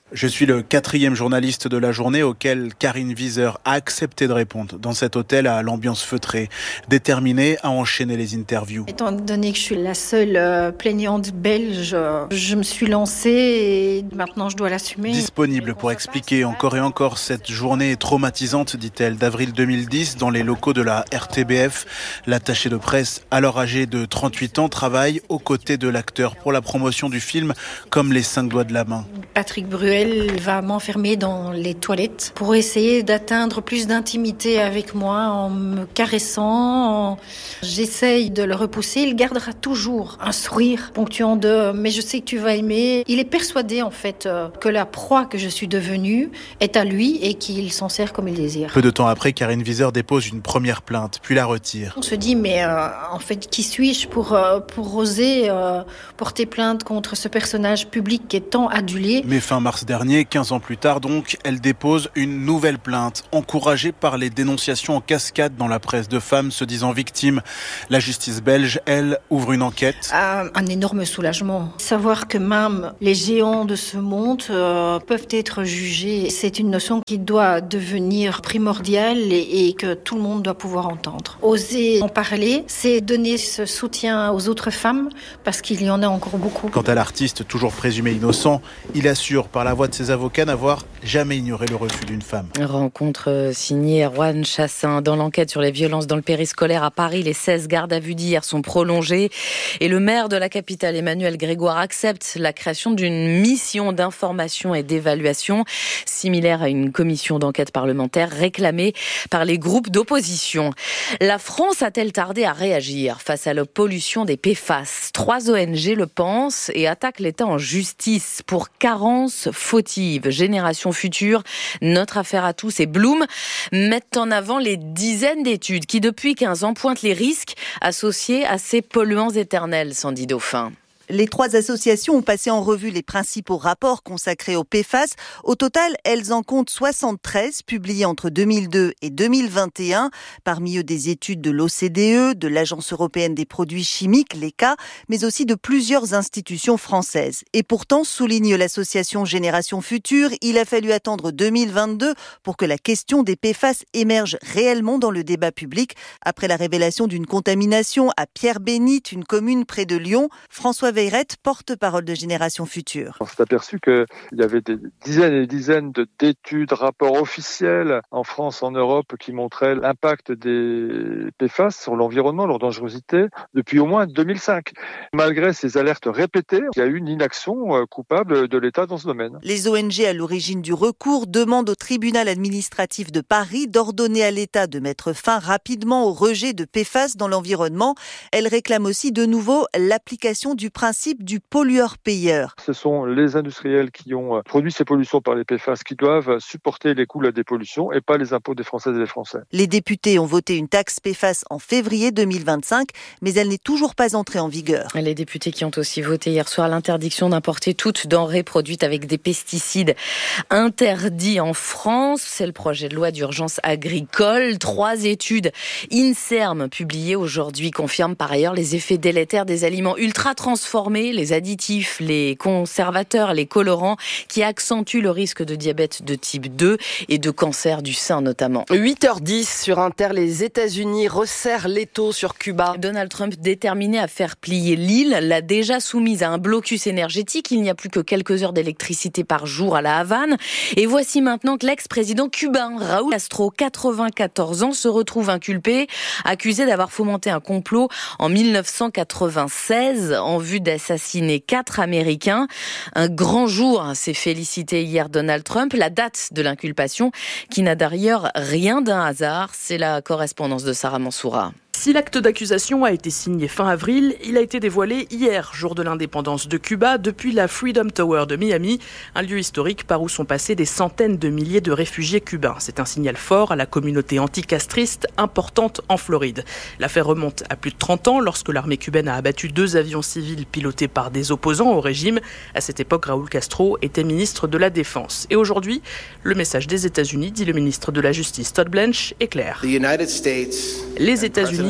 Je suis le quatrième journaliste de la journée auquel Karine Wieser a accepté de répondre dans cet hôtel à l'ambiance feutrée, déterminée à enchaîner les interviews. Étant donné que je suis la seule euh, plaignante belge, euh, je me suis lancée et maintenant je dois l'assumer. Disponible pour expliquer encore et encore cette journée traumatisante, dit-elle, d'avril deux mille dix dans les locaux de la R T B F. L'attachée de presse, alors âgée de trente-huit ans, travaille aux côtés de l'acteur pour la promotion du film comme les cinq doigts de la main. Patrick Bruel va m'enfermer dans les toilettes pour essayer d'atteindre plus d'intimité avec moi en me caressant. En... J'essaye de le repousser. Il gardera toujours un sourire ponctuant de « mais je sais que tu vas aimer ». Il est persuadé en fait que la proie que je suis devenue est à lui et qu'il s'en sert comme il désire. Peu de temps après, Karine Wieser dépose une première plainte, puis la retire. On se dit mais euh, en fait qui suis-je pour, euh, pour oser euh, porter plainte contre ce personnage public qui est tant adulé. Mais fin mars dernier, quinze ans plus tard donc, elle dépose une nouvelle plainte, encouragée par les dénonciations en cascade dans la presse de femmes se disant victimes. La justice belge, elle, ouvre une enquête. Ah, un énorme soulagement. Savoir que même les géants de ce monde euh, peuvent être jugés, c'est une notion qui doit devenir primordiale et, et que tout le monde doit pouvoir entendre. Oser en parler, c'est donner ce soutien aux autres femmes, parce qu'il y en a encore beaucoup. Quant à l'artiste, toujours présumé innocent, il assure par la voix de ses avocats n'avoir jamais ignoré le refus d'une femme. Rencontre signée Erwan Chassin. Dans l'enquête sur les violences dans le périscolaire à Paris, les seize gardes à vue d'hier sont prolongées et le maire de la capitale, Emmanuel Grégoire, accepte la création d'une mission d'information et d'évaluation similaire à une commission d'enquête parlementaire réclamée par les groupes d'opposition. La France a-t-elle tardé à réagir face à la pollution des P F A S ? Trois O N G le pensent et attaquent l'État en justice pour carence fautive. Génération Future, Notre Affaire à tous et Bloom mettent en avant les dizaines d'études qui, depuis quinze ans, pointent les risques associés à ces polluants éternels, Sandy Dauphin. Les trois associations ont passé en revue les principaux rapports consacrés aux P F A S. Au total, elles en comptent soixante-treize, publiés entre deux mille deux et deux mille vingt et un. Parmi eux, des études de l'O C D E, de l'Agence européenne des produits chimiques, l'E C A, mais aussi de plusieurs institutions françaises. Et pourtant, souligne l'association Génération Future, il a fallu attendre deux mille vingt-deux pour que la question des P F A S émerge réellement dans le débat public. Après la révélation d'une contamination à Pierre-Bénite, une commune près de Lyon, François Veyrette, porte-parole de Génération Future. On s'est aperçu qu'il y avait des dizaines et des dizaines d'études, rapports officiels en France, en Europe, qui montraient l'impact des P F A S sur l'environnement, leur dangerosité, depuis au moins deux mille cinq. Malgré ces alertes répétées, il y a eu une inaction coupable de l'État dans ce domaine. Les O N G à l'origine du recours demandent au tribunal administratif de Paris d'ordonner à l'État de mettre fin rapidement au rejet de P F A S dans l'environnement. Elles réclament aussi de nouveau l'application du principe du pollueur-payeur. Ce sont les industriels qui ont produit ces pollutions par les P F A S qui doivent supporter les coûts des pollutions et pas les impôts des Françaises et des Français. Les députés ont voté une taxe P F A S en février deux mille vingt-cinq, mais elle n'est toujours pas entrée en vigueur. Les députés qui ont aussi voté hier soir l'interdiction d'importer toute denrée produite avec des pesticides interdits en France. C'est le projet de loi d'urgence agricole. Trois études INSERM publiées aujourd'hui confirment par ailleurs les effets délétères des aliments ultra transformés, les additifs, les conservateurs, les colorants qui accentuent le risque de diabète de type deux et de cancer du sein notamment. huit heures dix sur Inter, les États-Unis resserrent l'étau sur Cuba. Donald Trump déterminé à faire plier l'île, l'a déjà soumise à un blocus énergétique. Il n'y a plus que quelques heures d'électricité par jour à la Havane. Et voici maintenant que l'ex-président cubain Raúl Castro, quatre-vingt-quatorze ans, se retrouve inculpé, accusé d'avoir fomenté un complot en mille neuf cent quatre-vingt-seize en vue d'assassiner quatre Américains. Un grand jour, s'est félicité hier Donald Trump. La date de l'inculpation, qui n'a d'ailleurs rien d'un hasard, c'est la correspondance de Sarah Mansoura. Si l'acte d'accusation a été signé fin avril, il a été dévoilé hier, jour de l'indépendance de Cuba, depuis la Freedom Tower de Miami, un lieu historique par où sont passés des centaines de milliers de réfugiés cubains. C'est un signal fort à la communauté anticastriste importante en Floride. L'affaire remonte à plus de trente ans, lorsque l'armée cubaine a abattu deux avions civils pilotés par des opposants au régime. À cette époque, Raúl Castro était ministre de la Défense. Et aujourd'hui, le message des États-Unis, dit le ministre de la Justice Todd Blanche, est clair. Les États-Unis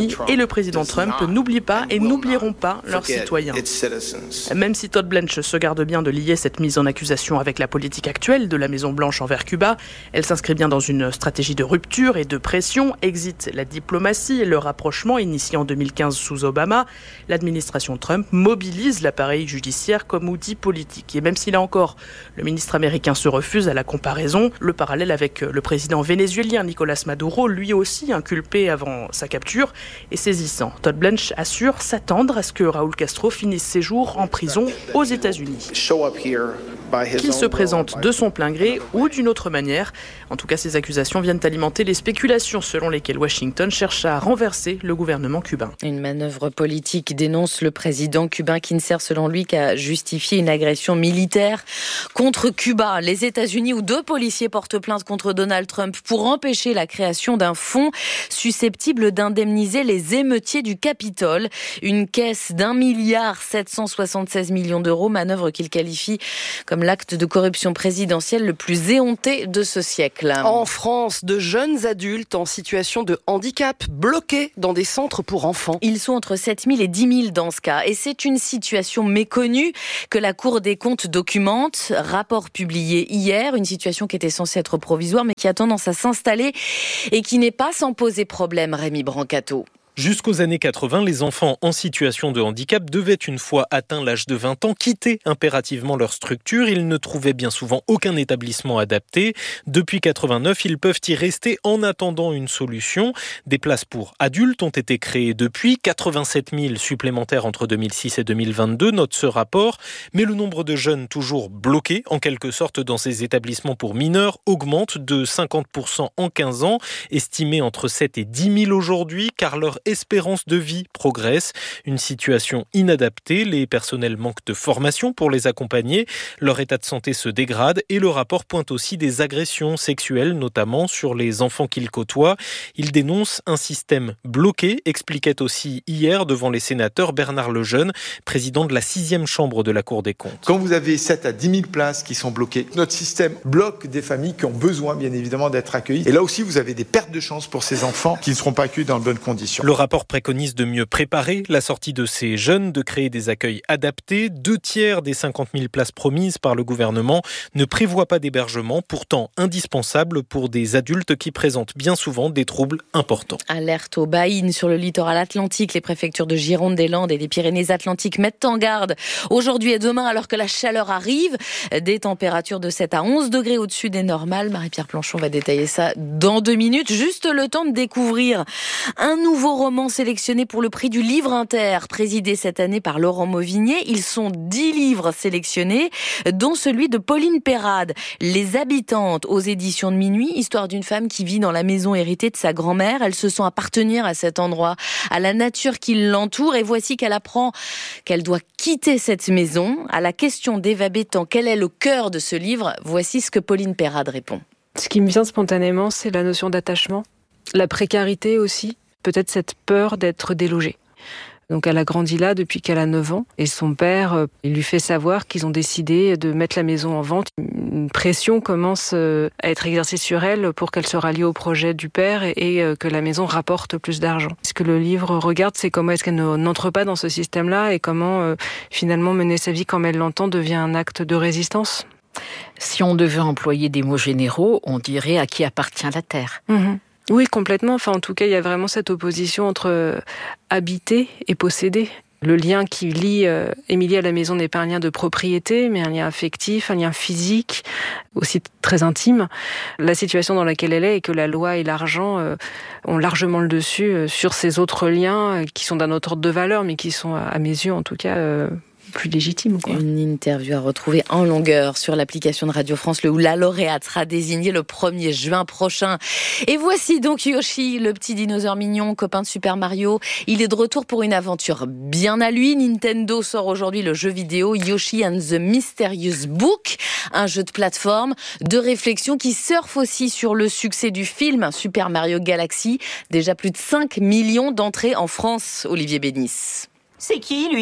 États-Unis et le président Trump n'oublient pas et n'oublieront pas leurs citoyens. Même si Todd Blanche se garde bien de lier cette mise en accusation avec la politique actuelle de la Maison-Blanche envers Cuba, elle s'inscrit bien dans une stratégie de rupture et de pression. Exit la diplomatie et le rapprochement initié en deux mille quinze sous Obama. L'administration Trump mobilise l'appareil judiciaire comme outil politique. Et même si là encore, le ministre américain se refuse à la comparaison, le parallèle avec le président vénézuélien Nicolas Maduro, lui aussi inculpé avant sa capture, est saisissant. Todd Blanche assure s'attendre à ce que Raúl Castro finisse ses jours en prison aux États-Unis. Qu'il se présente de son plein gré ou d'une autre manière. En tout cas, ces accusations viennent alimenter les spéculations selon lesquelles Washington cherche à renverser le gouvernement cubain. Une manœuvre politique, dénonce le président cubain, qui ne sert selon lui qu'à justifier une agression militaire contre Cuba. Les États-Unis, où deux policiers portent plainte contre Donald Trump pour empêcher la création d'un fonds susceptible d'indemniser les émeutiers du Capitole. Une caisse d'un milliard sept cent soixante-seize millions d'euros, manœuvre qu'il qualifie comme l'acte de corruption présidentielle le plus éhonté de ce siècle. En France, de jeunes adultes en situation de handicap bloqués dans des centres pour enfants. Ils sont entre sept mille et dix mille dans ce cas. Et c'est une situation méconnue que la Cour des comptes documente. Rapport publié hier, une situation qui était censée être provisoire mais qui a tendance à s'installer et qui n'est pas sans poser problème, Rémi Brancato. Jusqu'aux années quatre-vingts, les enfants en situation de handicap devaient, une fois atteint l'âge de vingt ans, quitter impérativement leur structure. Ils ne trouvaient bien souvent aucun établissement adapté. Depuis quatre-vingt-neuf, ils peuvent y rester en attendant une solution. Des places pour adultes ont été créées depuis, quatre-vingt-sept mille supplémentaires entre deux mille six et deux mille vingt-deux, note ce rapport. Mais le nombre de jeunes toujours bloqués, en quelque sorte, dans ces établissements pour mineurs, augmente de cinquante pour cent en quinze ans, estimé entre sept et dix mille aujourd'hui, car leur espérance de vie progresse. Une situation inadaptée, les personnels manquent de formation pour les accompagner, leur état de santé se dégrade et le rapport pointe aussi des agressions sexuelles, notamment sur les enfants qu'ils côtoient. Il dénonce un système bloqué, expliquait aussi hier devant les sénateurs Bernard Lejeune, président de la sixième chambre de la Cour des comptes. Quand vous avez sept à dix mille places qui sont bloquées, notre système bloque des familles qui ont besoin bien évidemment d'être accueillies. Et là aussi, vous avez des pertes de chance pour ces enfants qui ne seront pas accueillis dans de bonnes conditions. Le rapport préconise de mieux préparer la sortie de ces jeunes, de créer des accueils adaptés. Deux tiers des cinquante mille places promises par le gouvernement ne prévoient pas d'hébergement, pourtant indispensable pour des adultes qui présentent bien souvent des troubles importants. Alerte aux baïnes sur le littoral atlantique. Les préfectures de Gironde, des Landes et des Pyrénées-Atlantiques mettent en garde aujourd'hui et demain, alors que la chaleur arrive. Des températures de sept à onze degrés au-dessus des normales. Marie-Pierre Planchon va détailler ça dans deux minutes. Juste le temps de découvrir un nouveau roman sélectionnés pour le prix du Livre Inter, présidé cette année par Laurent Mauvigné. Ils sont dix livres sélectionnés, dont celui de Pauline Perrade, Les Habitantes, aux éditions de Minuit, histoire d'une femme qui vit dans la maison héritée de sa grand-mère. Elle se sent appartenir à cet endroit, à la nature qui l'entoure, et voici qu'elle apprend qu'elle doit quitter cette maison. À la question d'Eva Bétan, quel est le cœur de ce livre? Voici ce que Pauline Perrade répond. Ce qui me vient spontanément, c'est la notion d'attachement, la précarité aussi, peut-être cette peur d'être délogée. Donc elle a grandi là depuis qu'elle a neuf ans et son père il lui fait savoir qu'ils ont décidé de mettre la maison en vente. Une pression commence à être exercée sur elle pour qu'elle se rallie au projet du père et que la maison rapporte plus d'argent. Ce que le livre regarde, c'est comment est-ce qu'elle n'entre pas dans ce système-là et comment finalement mener sa vie comme elle l'entend devient un acte de résistance. Si on devait employer des mots généraux, on dirait à qui appartient la terre. Mmh. Oui, complètement. Enfin, en tout cas, il y a vraiment cette opposition entre habiter et posséder. Le lien qui lie euh, Émilie à la maison n'est pas un lien de propriété, mais un lien affectif, un lien physique, aussi très intime. La situation dans laquelle elle est et que la loi et l'argent euh, ont largement le dessus euh, sur ces autres liens euh, qui sont d'un autre ordre de valeur, mais qui sont, à mes yeux en tout cas, euh, plus légitime, quoi. Une interview à retrouver en longueur sur l'application de Radio France, où la lauréate sera désignée le premier juin prochain. Et voici donc Yoshi, le petit dinosaure mignon, copain de Super Mario. Il est de retour pour une aventure bien à lui. Nintendo sort aujourd'hui le jeu vidéo Yoshi and the Mysterious Book, un jeu de plateforme, de réflexion qui surfe aussi sur le succès du film Super Mario Galaxy. Déjà plus de cinq millions d'entrées en France, Olivier Bénis. C'est qui, lui ?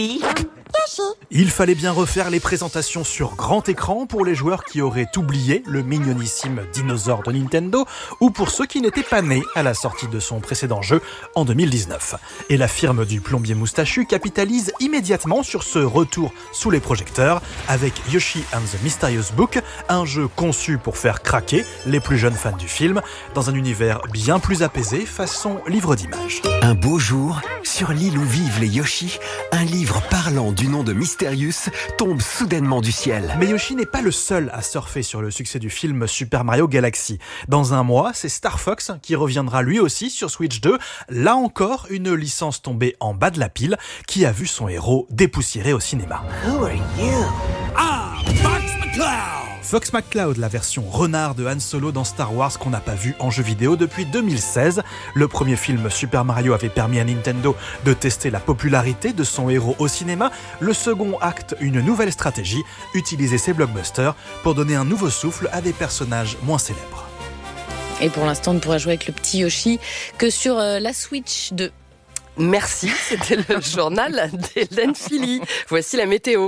Il fallait bien refaire les présentations sur grand écran pour les joueurs qui auraient oublié le mignonissime dinosaure de Nintendo ou pour ceux qui n'étaient pas nés à la sortie de son précédent jeu en deux mille dix-neuf. Et la firme du plombier moustachu capitalise immédiatement sur ce retour sous les projecteurs avec Yoshi and the Mysterious Book, un jeu conçu pour faire craquer les plus jeunes fans du film dans un univers bien plus apaisé façon livre d'images. Un beau jour, sur l'île où vivent les Yoshi, un livre parlant du nom de Mysterious tombe soudainement du ciel. Mais Yoshi n'est pas le seul à surfer sur le succès du film Super Mario Galaxy. Dans un mois, c'est Star Fox qui reviendra lui aussi sur Switch deux. Là encore, une licence tombée en bas de la pile qui a vu son héros dépoussiéré au cinéma. Who are you? Ah, Fox McCloud! Fox McCloud, la version renard de Han Solo dans Star Wars qu'on n'a pas vu en jeu vidéo depuis deux mille seize. Le premier film Super Mario avait permis à Nintendo de tester la popularité de son héros au cinéma. Le second acte, une nouvelle stratégie, utiliser ses blockbusters pour donner un nouveau souffle à des personnages moins célèbres. Et pour l'instant, on ne pourra jouer avec le petit Yoshi que sur euh, la Switch deux. Merci, c'était le journal d'Hélène Philly. Voici la météo.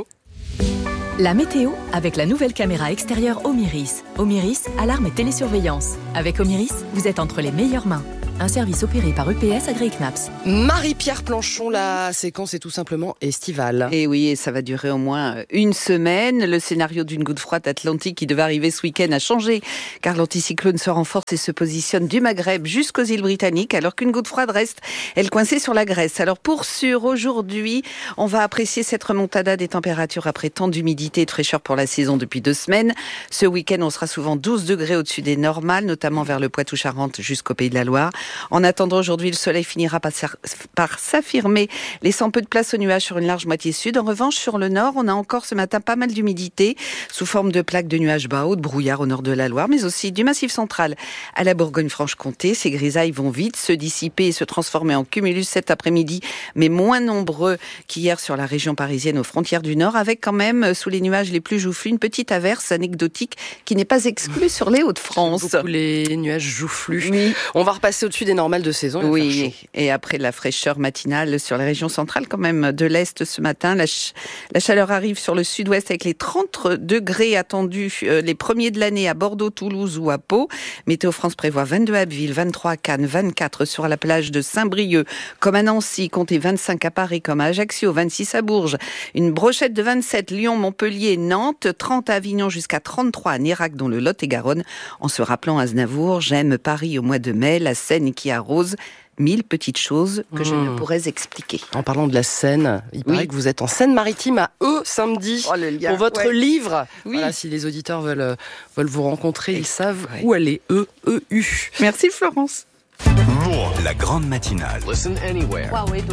La météo avec la nouvelle caméra extérieure Omiris. Omiris, alarme et télésurveillance. Avec Omiris, vous êtes entre les meilleures mains. Un service opéré par E P S AgriKnaps. Marie-Pierre Planchon, la séquence est tout simplement estivale. Et oui, et ça va durer au moins une semaine. Le scénario d'une goutte froide atlantique qui devait arriver ce week-end a changé, car l'anticyclone se renforce et se positionne du Maghreb jusqu'aux îles britanniques, alors qu'une goutte froide reste, elle, coincée sur la Grèce. Alors pour sûr, aujourd'hui, on va apprécier cette remontada des températures après tant d'humidité et de fraîcheur pour la saison depuis deux semaines. Ce week-end, on sera souvent douze degrés au-dessus des normales, notamment vers le Poitou-Charentes jusqu'au Pays de la Loire. En attendant, aujourd'hui, le soleil finira par, par s'affirmer, laissant peu de place aux nuages sur une large moitié sud. En revanche, sur le nord, on a encore ce matin pas mal d'humidité, sous forme de plaques de nuages bas ou de brouillard au nord de la Loire, mais aussi du Massif central à la Bourgogne-Franche-Comté. Ces grisailles vont vite se dissiper et se transformer en cumulus cet après-midi, mais moins nombreux qu'hier sur la région parisienne aux frontières du nord, avec quand même, sous les nuages les plus joufflus, une petite averse anecdotique qui n'est pas exclue sur les Hauts-de-France. Beaucoup les nuages joufflus. Oui. On va repasser au-dessus des normales de saison. Oui, et après la fraîcheur matinale sur les régions centrales, quand même, de l'Est ce matin, la, ch- la chaleur arrive sur le sud-ouest avec les trente degrés attendus, euh, les premiers de l'année à Bordeaux, Toulouse ou à Pau. Météo France prévoit vingt-deux à Abbeville, vingt-trois à Cannes, vingt-quatre sur la plage de Saint-Brieuc, comme à Nancy, comptez vingt-cinq à Paris, comme à Ajaccio, vingt-six à Bourges, une brochette de vingt-sept, Lyon, Montpellier, Nantes, trente à Avignon jusqu'à trente-trois à Nérac dans le Lot-et-Garonne, en se rappelant Aznavour, j'aime Paris au mois de mai, la Seine qui arrose, mille petites choses que mmh. je ne pourrais expliquer. En parlant de la Seine, il oui. paraît que vous êtes en Seine-Maritime à E samedi oh, lien, pour votre ouais. livre. Oui. Voilà, si les auditeurs veulent, veulent vous rencontrer, Et ils savent ouais. où aller. E E U. Merci Florence. La grande matinale. Listen anywhere.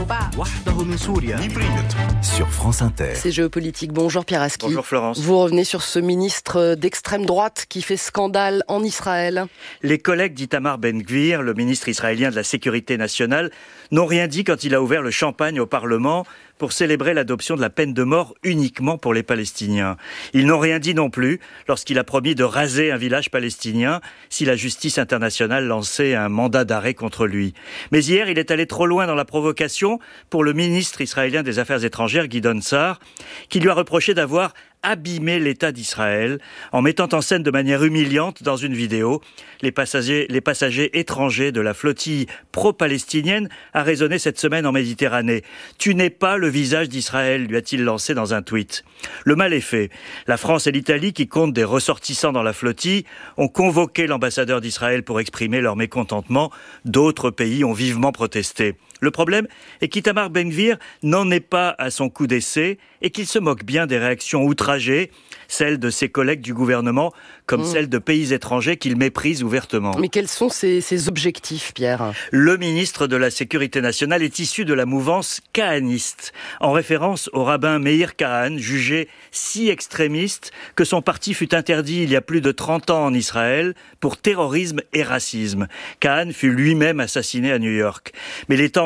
Sur France Inter. C'est géopolitique. Bonjour Pierre Aski. Bonjour Florence. Vous revenez sur ce ministre d'extrême droite qui fait scandale en Israël. Les collègues d'Itamar Ben-Gvir, le ministre israélien de la Sécurité nationale, n'ont rien dit quand il a ouvert le champagne au Parlement pour célébrer l'adoption de la peine de mort uniquement pour les Palestiniens. Ils n'ont rien dit non plus lorsqu'il a promis de raser un village palestinien si la justice internationale lançait un mandat d'arrêt contre lui. Mais hier, il est allé trop loin dans la provocation pour le ministre israélien des Affaires étrangères, Gideon Sa'ar, qui lui a reproché d'avoir abîmer l'État d'Israël en mettant en scène de manière humiliante dans une vidéo les passagers, les passagers étrangers de la flottille pro-palestinienne a raisonné cette semaine en Méditerranée. « Tu n'es pas le visage d'Israël », lui a-t-il lancé dans un tweet. Le mal est fait. La France et l'Italie, qui comptent des ressortissants dans la flottille, ont convoqué l'ambassadeur d'Israël pour exprimer leur mécontentement. D'autres pays ont vivement protesté. Le problème est qu'Itamar Ben-Gvir n'en est pas à son coup d'essai et qu'il se moque bien des réactions outragées, celles de ses collègues du gouvernement comme mmh. celles de pays étrangers qu'il méprise ouvertement. Mais quels sont ses, ses objectifs, Pierre ? Le ministre de la Sécurité nationale est issu de la mouvance kahaniste, en référence au rabbin Meir Kahan, jugé si extrémiste que son parti fut interdit il y a plus de trente ans en Israël pour terrorisme et racisme. Kahan fut lui-même assassiné à New York. Mais les temps ont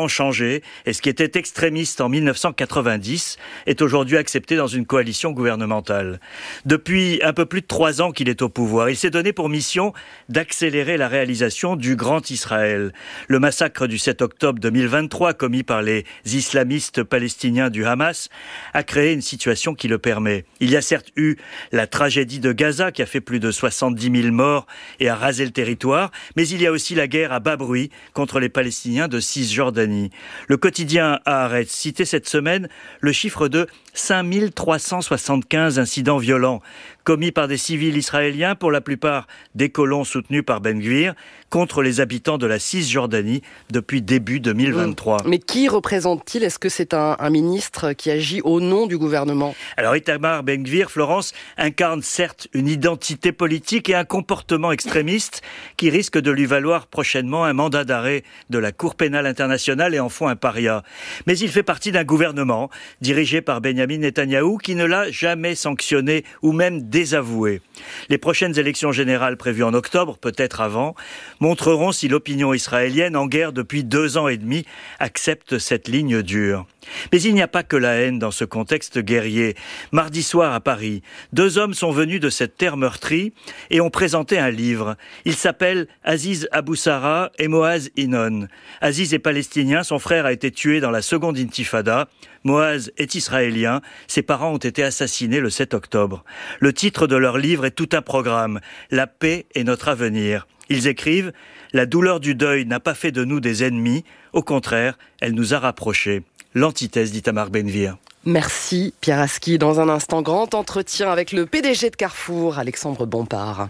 temps changé et ce qui était extrémiste en mille neuf cent quatre-vingt-dix est aujourd'hui accepté dans une coalition gouvernementale. Depuis un peu plus de trois ans qu'il est au pouvoir, il s'est donné pour mission d'accélérer la réalisation du Grand Israël. Le massacre du sept octobre deux mille vingt-trois commis par les islamistes palestiniens du Hamas a créé une situation qui le permet. Il y a certes eu la tragédie de Gaza qui a fait plus de soixante-dix mille morts et a rasé le territoire, mais il y a aussi la guerre à bas bruit contre les Palestiniens de Cisjordanie. Le quotidien Haaretz citait cette semaine le chiffre de cinq mille trois cent soixante-quinze incidents violents commis par des civils israéliens, pour la plupart des colons soutenus par Ben Gvir, contre les habitants de la Cisjordanie depuis début deux mille vingt-trois. Mais qui représente-t-il ? Est-ce que c'est un, un ministre qui agit au nom du gouvernement ? Alors Itamar Ben Gvir, Florence, incarne certes une identité politique et un comportement extrémiste qui risque de lui valoir prochainement un mandat d'arrêt de la Cour pénale internationale et en font un paria. Mais il fait partie d'un gouvernement dirigé par Benyamin Netanyahou qui ne l'a jamais sanctionné ou même désavoué. Les prochaines élections générales prévues en octobre, peut-être avant, montreront si l'opinion israélienne, en guerre depuis deux ans et demi, accepte cette ligne dure. Mais il n'y a pas que la haine dans ce contexte guerrier. Mardi soir à Paris, deux hommes sont venus de cette terre meurtrie et ont présenté un livre. Il s'appelle Aziz Aboussara et Moaz Inon. Aziz est palestinien, son frère a été tué dans la seconde intifada. Moaz est israélien, ses parents ont été assassinés le sept octobre. Le titre de leur livre est tout un programme. La paix est notre avenir. Ils écrivent « La douleur du deuil n'a pas fait de nous des ennemis, au contraire, elle nous a rapprochés ». L'antithèse d'Itamar Ben Gvir. Merci Pierre Aski. Dans un instant, grand entretien avec le P D G de Carrefour, Alexandre Bompard.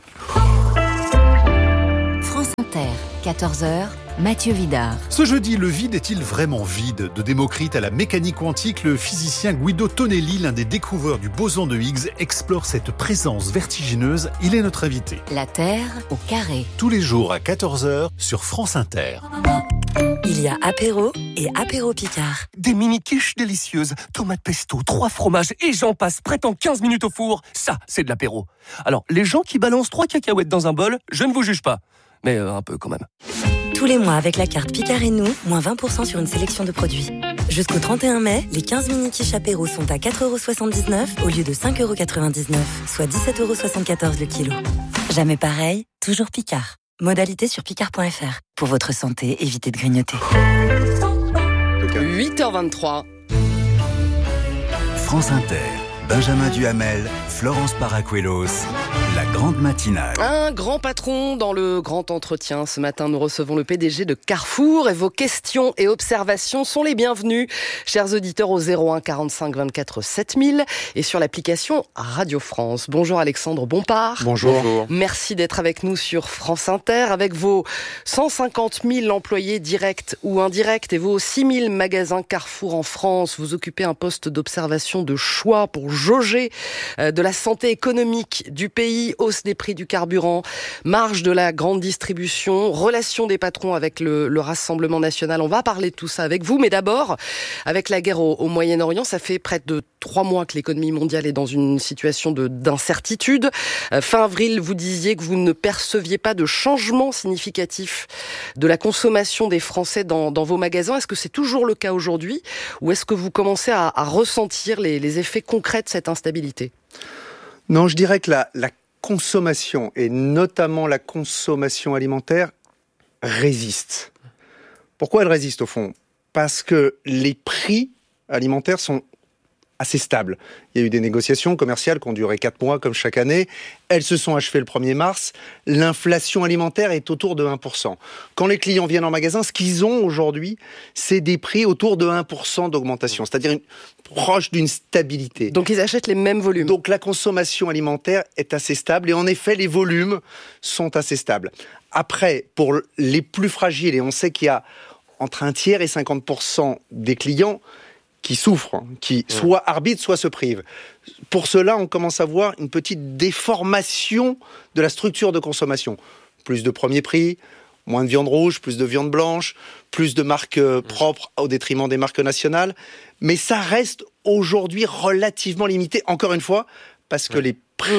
France Inter, quatorze heures, Mathieu Vidard. Ce jeudi, le vide est-il vraiment vide ? De Démocrite à la mécanique quantique, le physicien Guido Tonelli, l'un des découvreurs du boson de Higgs, explore cette présence vertigineuse. Il est notre invité. La Terre au carré. Tous les jours à quatorze heures sur France Inter. Il y a apéro et apéro Picard. Des mini-quiches délicieuses, tomates pesto, trois fromages et j'en passe, prêt en quinze minutes au four. Ça, c'est de l'apéro. Alors, les gens qui balancent trois cacahuètes dans un bol, je ne vous juge pas. Mais euh, un peu quand même. Tous les mois avec la carte Picard et nous, moins vingt pour cent sur une sélection de produits. Jusqu'au trente et un mai, les quinze mini-quiches apéro sont à quatre euros soixante-dix-neuf au lieu de cinq euros quatre-vingt-dix-neuf, soit dix-sept euros soixante-quatorze le kilo. Jamais pareil, toujours Picard. Modalité sur picard point f r. Pour votre santé, évitez de grignoter. huit heures vingt-trois. France Inter, Benjamin Duhamel, Florence Paracuelos, la grande matinale. Un grand patron dans le grand entretien. Ce matin, nous recevons le P D G de Carrefour et vos questions et observations sont les bienvenues. Chers auditeurs, au zéro un quarante-cinq vingt-quatre sept mille et sur l'application Radio France. Bonjour Alexandre Bompard. Bonjour. Bonjour. Merci d'être avec nous sur France Inter avec vos cent cinquante mille employés directs ou indirects et vos six mille magasins Carrefour en France. Vous occupez un poste d'observation de choix pour jauger de la santé économique du pays, hausse des prix du carburant, marge de la grande distribution, relation des patrons avec le, le Rassemblement national. On va parler de tout ça avec vous, mais d'abord, avec la guerre au, au Moyen-Orient, ça fait près de trois mois que l'économie mondiale est dans une situation de, d'incertitude. Euh, fin avril, vous disiez que vous ne perceviez pas de changement significatif de la consommation des Français dans, dans vos magasins. Est-ce que c'est toujours le cas aujourd'hui ou est-ce que vous commencez à, à ressentir les, les effets concrets de cette instabilité ? Non, je dirais que la, la consommation, et notamment la consommation alimentaire, résiste. Pourquoi elle résiste au fond ? Parce que les prix alimentaires sont assez stables. Il y a eu des négociations commerciales qui ont duré quatre mois, comme chaque année. Elles se sont achevées le premier mars. L'inflation alimentaire est autour de un pour cent. Quand les clients viennent en magasin, ce qu'ils ont aujourd'hui, c'est des prix autour de un pour cent d'augmentation, c'est-à-dire une, proche d'une stabilité. Donc ils achètent les mêmes volumes. Donc la consommation alimentaire est assez stable et en effet, les volumes sont assez stables. Après, pour les plus fragiles, et on sait qu'il y a entre un tiers et cinquante pour cent des clients qui souffrent, qui soit arbitrent, soit se privent. Pour cela, on commence à voir une petite déformation de la structure de consommation. Plus de premier prix, moins de viande rouge, plus de viande blanche, plus de marques propres au détriment des marques nationales. Mais ça reste aujourd'hui relativement limité, encore une fois, parce que les prix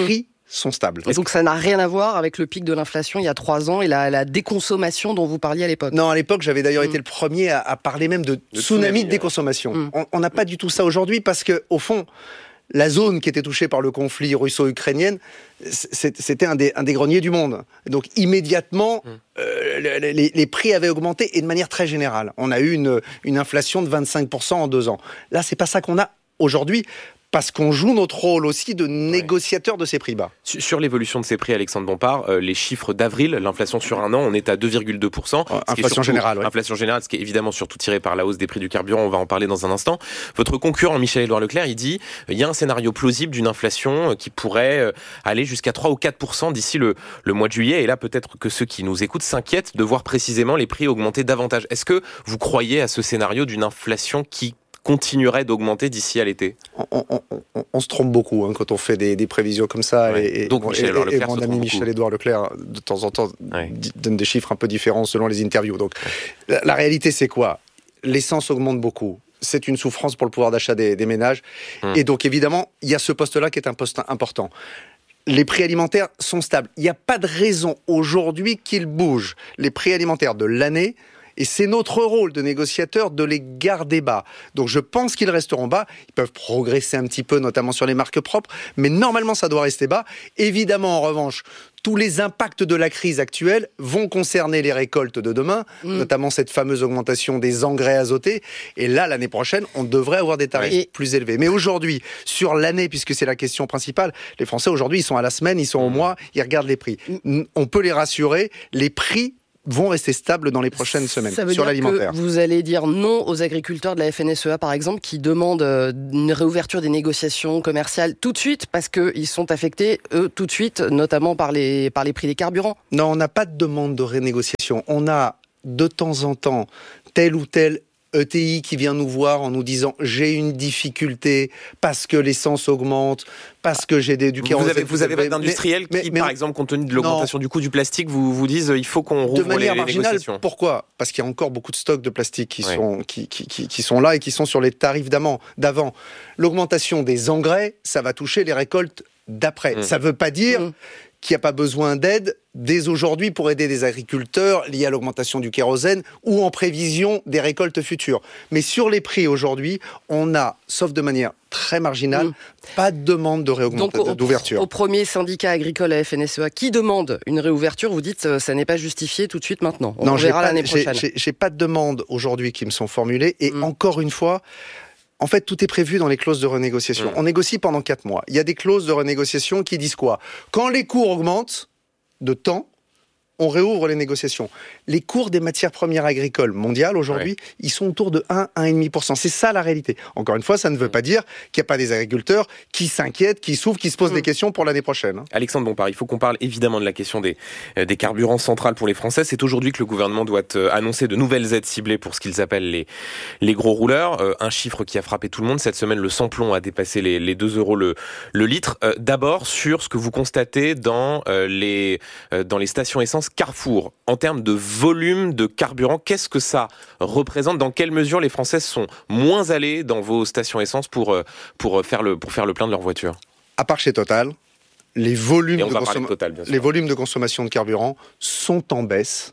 sont stables. Et donc ça n'a rien à voir avec le pic de l'inflation il y a trois ans et la, la déconsommation dont vous parliez à l'époque. Non, à l'époque, j'avais d'ailleurs mmh. été le premier à, à parler même de, de tsunami, tsunami de déconsommation. Mmh. On n'a pas du tout ça aujourd'hui parce que, au fond, la zone qui était touchée par le conflit russo-ukrainien, c'était un des, un des greniers du monde. Donc immédiatement, mmh. euh, les, les prix avaient augmenté et de manière très générale. On a eu une, une inflation de vingt-cinq pour cent en deux ans. Là, c'est pas ça qu'on a aujourd'hui. Parce qu'on joue notre rôle aussi de négociateur ouais. de ces prix bas. Sur l'évolution de ces prix, Alexandre Bompard, euh, les chiffres d'avril, l'inflation sur un an, on est à deux virgule deux pour cent. Oh, inflation surtout, générale, ouais. Inflation générale, ce qui est évidemment surtout tiré par la hausse des prix du carburant, on va en parler dans un instant. Votre concurrent, Michel-Édouard Leclerc, il dit il y a un scénario plausible d'une inflation qui pourrait aller jusqu'à trois ou quatre pour cent d'ici le, le mois de juillet. Et là, peut-être que ceux qui nous écoutent s'inquiètent de voir précisément les prix augmenter davantage. Est-ce que vous croyez à ce scénario d'une inflation qui continuerait d'augmenter d'ici à l'été? on, on, on, on se trompe beaucoup hein, quand on fait des, des prévisions comme ça. Ouais. Et, Donc, et, et, et mon ami Michel-Édouard Leclerc, de temps en temps, ouais. donne des chiffres un peu différents selon les interviews. Donc, ouais. la, la réalité, c'est quoi? L'essence augmente beaucoup. C'est une souffrance pour le pouvoir d'achat des, des ménages. Hum. Et donc, évidemment, il y a ce poste-là qui est un poste important. Les prix alimentaires sont stables. Il n'y a pas de raison aujourd'hui qu'ils bougent. Les prix alimentaires de l'année, et c'est notre rôle de négociateur de les garder bas. Donc je pense qu'ils resteront bas. Ils peuvent progresser un petit peu, notamment sur les marques propres, mais normalement ça doit rester bas. Évidemment, en revanche, tous les impacts de la crise actuelle vont concerner les récoltes de demain, mmh. notamment cette fameuse augmentation des engrais azotés. Et là, l'année prochaine, on devrait avoir des tarifs et... plus élevés. Mais aujourd'hui, sur l'année, puisque c'est la question principale, les Français aujourd'hui, ils sont à la semaine, ils sont au mois, ils regardent les prix. Mmh. On peut les rassurer, les prix vont rester stables dans les prochaines semaines Ça veut sur dire l'alimentaire. Que vous allez dire non aux agriculteurs de la F N S E A, par exemple, qui demandent une réouverture des négociations commerciales tout de suite, parce qu'ils sont affectés, eux, tout de suite, notamment par les, par les prix des carburants. Non, on n'a pas de demande de renégociation. On a de temps en temps tel ou tel E T I qui vient nous voir en nous disant « j'ai une difficulté parce que l'essence augmente, parce que j'ai des, du kérosène ». Vous avez, vous avez pas d'industriels qui, mais, mais, par exemple, compte tenu de l'augmentation non. du coût du plastique, vous vous disent « il faut qu'on rouvre de manière les, les marginale, négociations ». Pourquoi ? Parce qu'il y a encore beaucoup de stocks de plastique qui, ouais. sont, qui, qui, qui, qui sont là et qui sont sur les tarifs d'avant. L'augmentation des engrais, ça va toucher les récoltes d'après. Mmh. Ça ne veut pas dire... Mmh. qu'il n'y a pas besoin d'aide dès aujourd'hui pour aider des agriculteurs liés à l'augmentation du kérosène ou en prévision des récoltes futures. Mais sur les prix aujourd'hui, on a, sauf de manière très marginale, mmh. pas de demande de réaugmentation, d'ouverture. Au premier syndicat agricole à F N S E A qui demande une réouverture, vous dites que ça n'est pas justifié tout de suite maintenant. On non, verra l'année prochaine. J'ai, j'ai pas de demande aujourd'hui qui me sont formulées et mmh. encore une fois, en fait, tout est prévu dans les clauses de renégociation. Mmh. On négocie pendant quatre mois. Il y a des clauses de renégociation qui disent quoi ? Quand les cours augmentent de temps, on réouvre les négociations. Les cours des matières premières agricoles mondiales, aujourd'hui, ouais. ils sont autour de un à un virgule cinq pour cent. C'est ça la réalité. Encore une fois, ça ne veut pas dire qu'il n'y a pas des agriculteurs qui s'inquiètent, qui souffrent, qui se posent mmh. des questions pour l'année prochaine. Alexandre Bompard, il faut qu'on parle évidemment de la question des, des carburants centrales pour les Français. C'est aujourd'hui que le gouvernement doit annoncer de nouvelles aides ciblées pour ce qu'ils appellent les, les gros rouleurs. Euh, un chiffre qui a frappé tout le monde. Cette semaine, le sans-plomb a dépassé les, les deux euros le, le litre. Euh, d'abord, sur ce que vous constatez dans, euh, les, euh, dans les stations essence Carrefour, en termes de volume de carburant, qu'est-ce que ça représente ? Dans quelle mesure les Français sont moins allés dans vos stations essence pour, pour, faire, le, pour faire le plein de leur voiture ? À part chez Total, les volumes, de, consom- Total, les volumes de consommation de carburant sont en baisse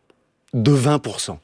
de vingt pour cent.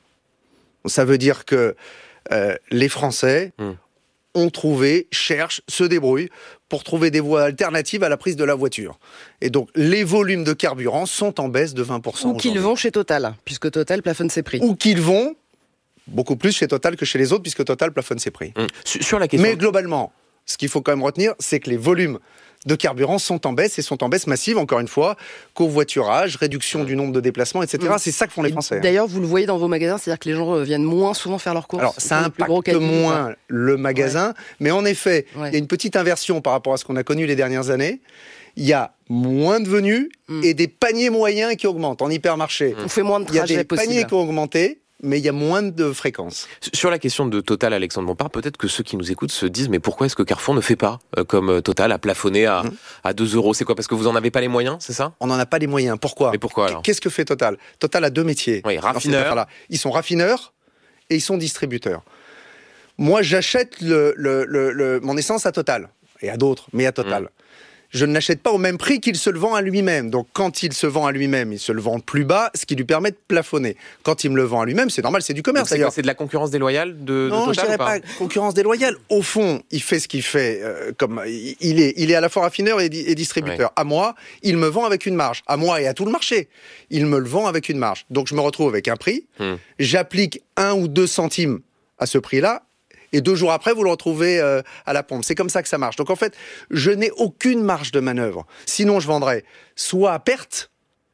Ça veut dire que euh, les Français... Hum. ont trouvé, cherchent, se débrouillent pour trouver des voies alternatives à la prise de la voiture. Et donc, les volumes de carburant sont en baisse de vingt pour cent. Ou qu'ils vont chez Total, puisque Total plafonne ses prix. Ou qu'ils vont beaucoup plus chez Total que chez les autres, puisque Total plafonne ses prix. Mmh. Sur la question... Mais globalement, ce qu'il faut quand même retenir, c'est que les volumes de carburant sont en baisse, et sont en baisse massive, encore une fois, covoiturage, réduction du nombre de déplacements, et cetera. Mmh. C'est ça que font les Français. D'ailleurs, vous le voyez dans vos magasins, c'est-à-dire que les gens viennent moins souvent faire leurs courses. Alors, ça impacte moins le magasin, ouais. mais en effet, il ouais. y a une petite inversion par rapport à ce qu'on a connu les dernières années. Il y a moins de venues mmh. et des paniers moyens qui augmentent en hypermarché. On fait moins de trajets possibles. Il y a des possible. paniers qui ont augmenté, mais il y a moins de fréquences. Sur la question de Total, Alexandre Bompard, peut-être que ceux qui nous écoutent se disent mais pourquoi est-ce que Carrefour ne fait pas euh, comme Total, à plafonner à, mmh. à deux euros ? C'est quoi ? Parce que vous n'en avez pas les moyens, c'est ça ? On n'en a pas les moyens. Pourquoi ? Mais pourquoi alors ? Qu'est-ce que fait Total ? Total a deux métiers. Oui, raffineur. Ils sont raffineurs et ils sont distributeurs. Moi, j'achète le, le, le, le, mon essence à Total, et à d'autres, mais à Total. Mmh. je ne l'achète pas au même prix qu'il se le vend à lui-même. Donc quand il se vend à lui-même, il se le vend plus bas, ce qui lui permet de plafonner. Quand il me le vend à lui-même, c'est normal, c'est du commerce. Donc c'est, d'ailleurs. quoi, c'est de la concurrence déloyale de, non, de Total je dirais ou pas, pas concurrence déloyale. Au fond, il fait ce qu'il fait. Euh, comme il est, il est à la fois raffineur et, et distributeur. Ouais. À moi, il me vend avec une marge. À moi et à tout le marché, il me le vend avec une marge. Donc je me retrouve avec un prix. Hmm. J'applique un ou deux centimes à ce prix-là. Et deux jours après, vous le retrouvez euh, à la pompe. C'est comme ça que ça marche. Donc en fait, je n'ai aucune marge de manœuvre. Sinon, je vendrais soit à perte.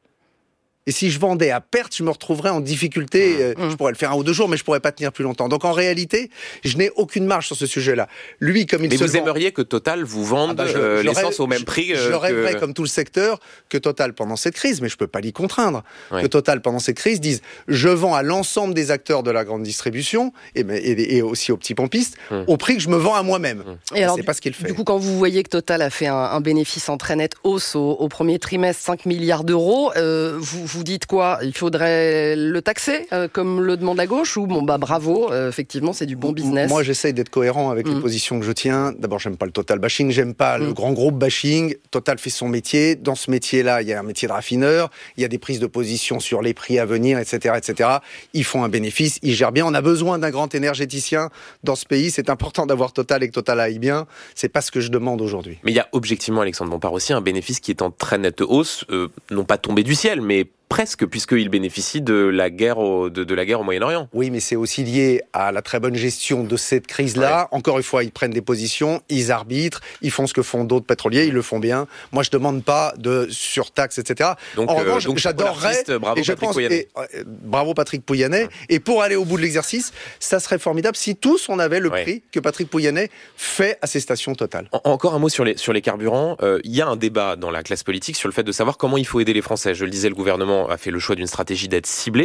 Et si je vendais à perte, je me retrouverais en difficulté. Euh, mmh. Je pourrais le faire un ou deux jours, mais je pourrais pas tenir plus longtemps. Donc en réalité, je n'ai aucune marge sur ce sujet-là. Lui, comme il mais se vous vend... aimeriez que Total vous vende ah bah je, euh, l'essence rêve, au même prix Je, je rêverais, que... comme tout le secteur, que Total, pendant cette crise, mais je peux pas l'y contraindre, ouais. que Total, pendant cette crise, dise je vends à l'ensemble des acteurs de la grande distribution et, et, et aussi aux petits pompistes mmh. au prix que je me vends à moi-même. Mmh. Et alors, c'est du, pas ce qu'il fait. Du coup, quand vous voyez que Total a fait un, un bénéfice en très nette hausse au, au premier trimestre, cinq milliards d'euros, euh, vous vous dites quoi? Il faudrait le taxer, euh, comme le demande la gauche, ou bon bah bravo, euh, effectivement c'est du bon business. Moi j'essaye d'être cohérent avec mmh. les positions que je tiens. D'abord j'aime pas le Total bashing, j'aime pas mmh. le grand groupe bashing. Total fait son métier. Dans ce métier-là, il y a un métier de raffineur, il y a des prises de position sur les prix à venir, et cetera, et cetera. Ils font un bénéfice, ils gèrent bien. On a besoin d'un grand énergéticien dans ce pays. C'est important d'avoir Total et que Total aille bien. C'est pas ce que je demande aujourd'hui. Mais il y a objectivement, Alexandre Bompard, aussi un bénéfice qui est en très nette hausse, euh, non pas tombé du ciel, mais presque, puisqu'il bénéficie de la guerre au, de, de la guerre au Moyen-Orient. Oui, mais c'est aussi lié à la très bonne gestion de cette crise-là. Ouais. Encore une fois, ils prennent des positions, ils arbitrent, ils font ce que font d'autres pétroliers, ils le font bien. Moi, je ne demande pas de surtaxe, et cetera. Donc, en revanche, euh, donc, j'adorerais... Bravo, et je Patrick pense, Pouyanné. et, euh, bravo Patrick Pouyanné. Ouais. Et pour aller au bout de l'exercice, ça serait formidable si tous, on avait le ouais. prix que Patrick Pouyanné fait à ses stations Total. En, encore un mot sur les, sur les carburants. Il euh, y a un débat dans la classe politique sur le fait de savoir comment il faut aider les Français. Je le disais, le gouvernement a fait le choix d'une stratégie d'aide ciblée.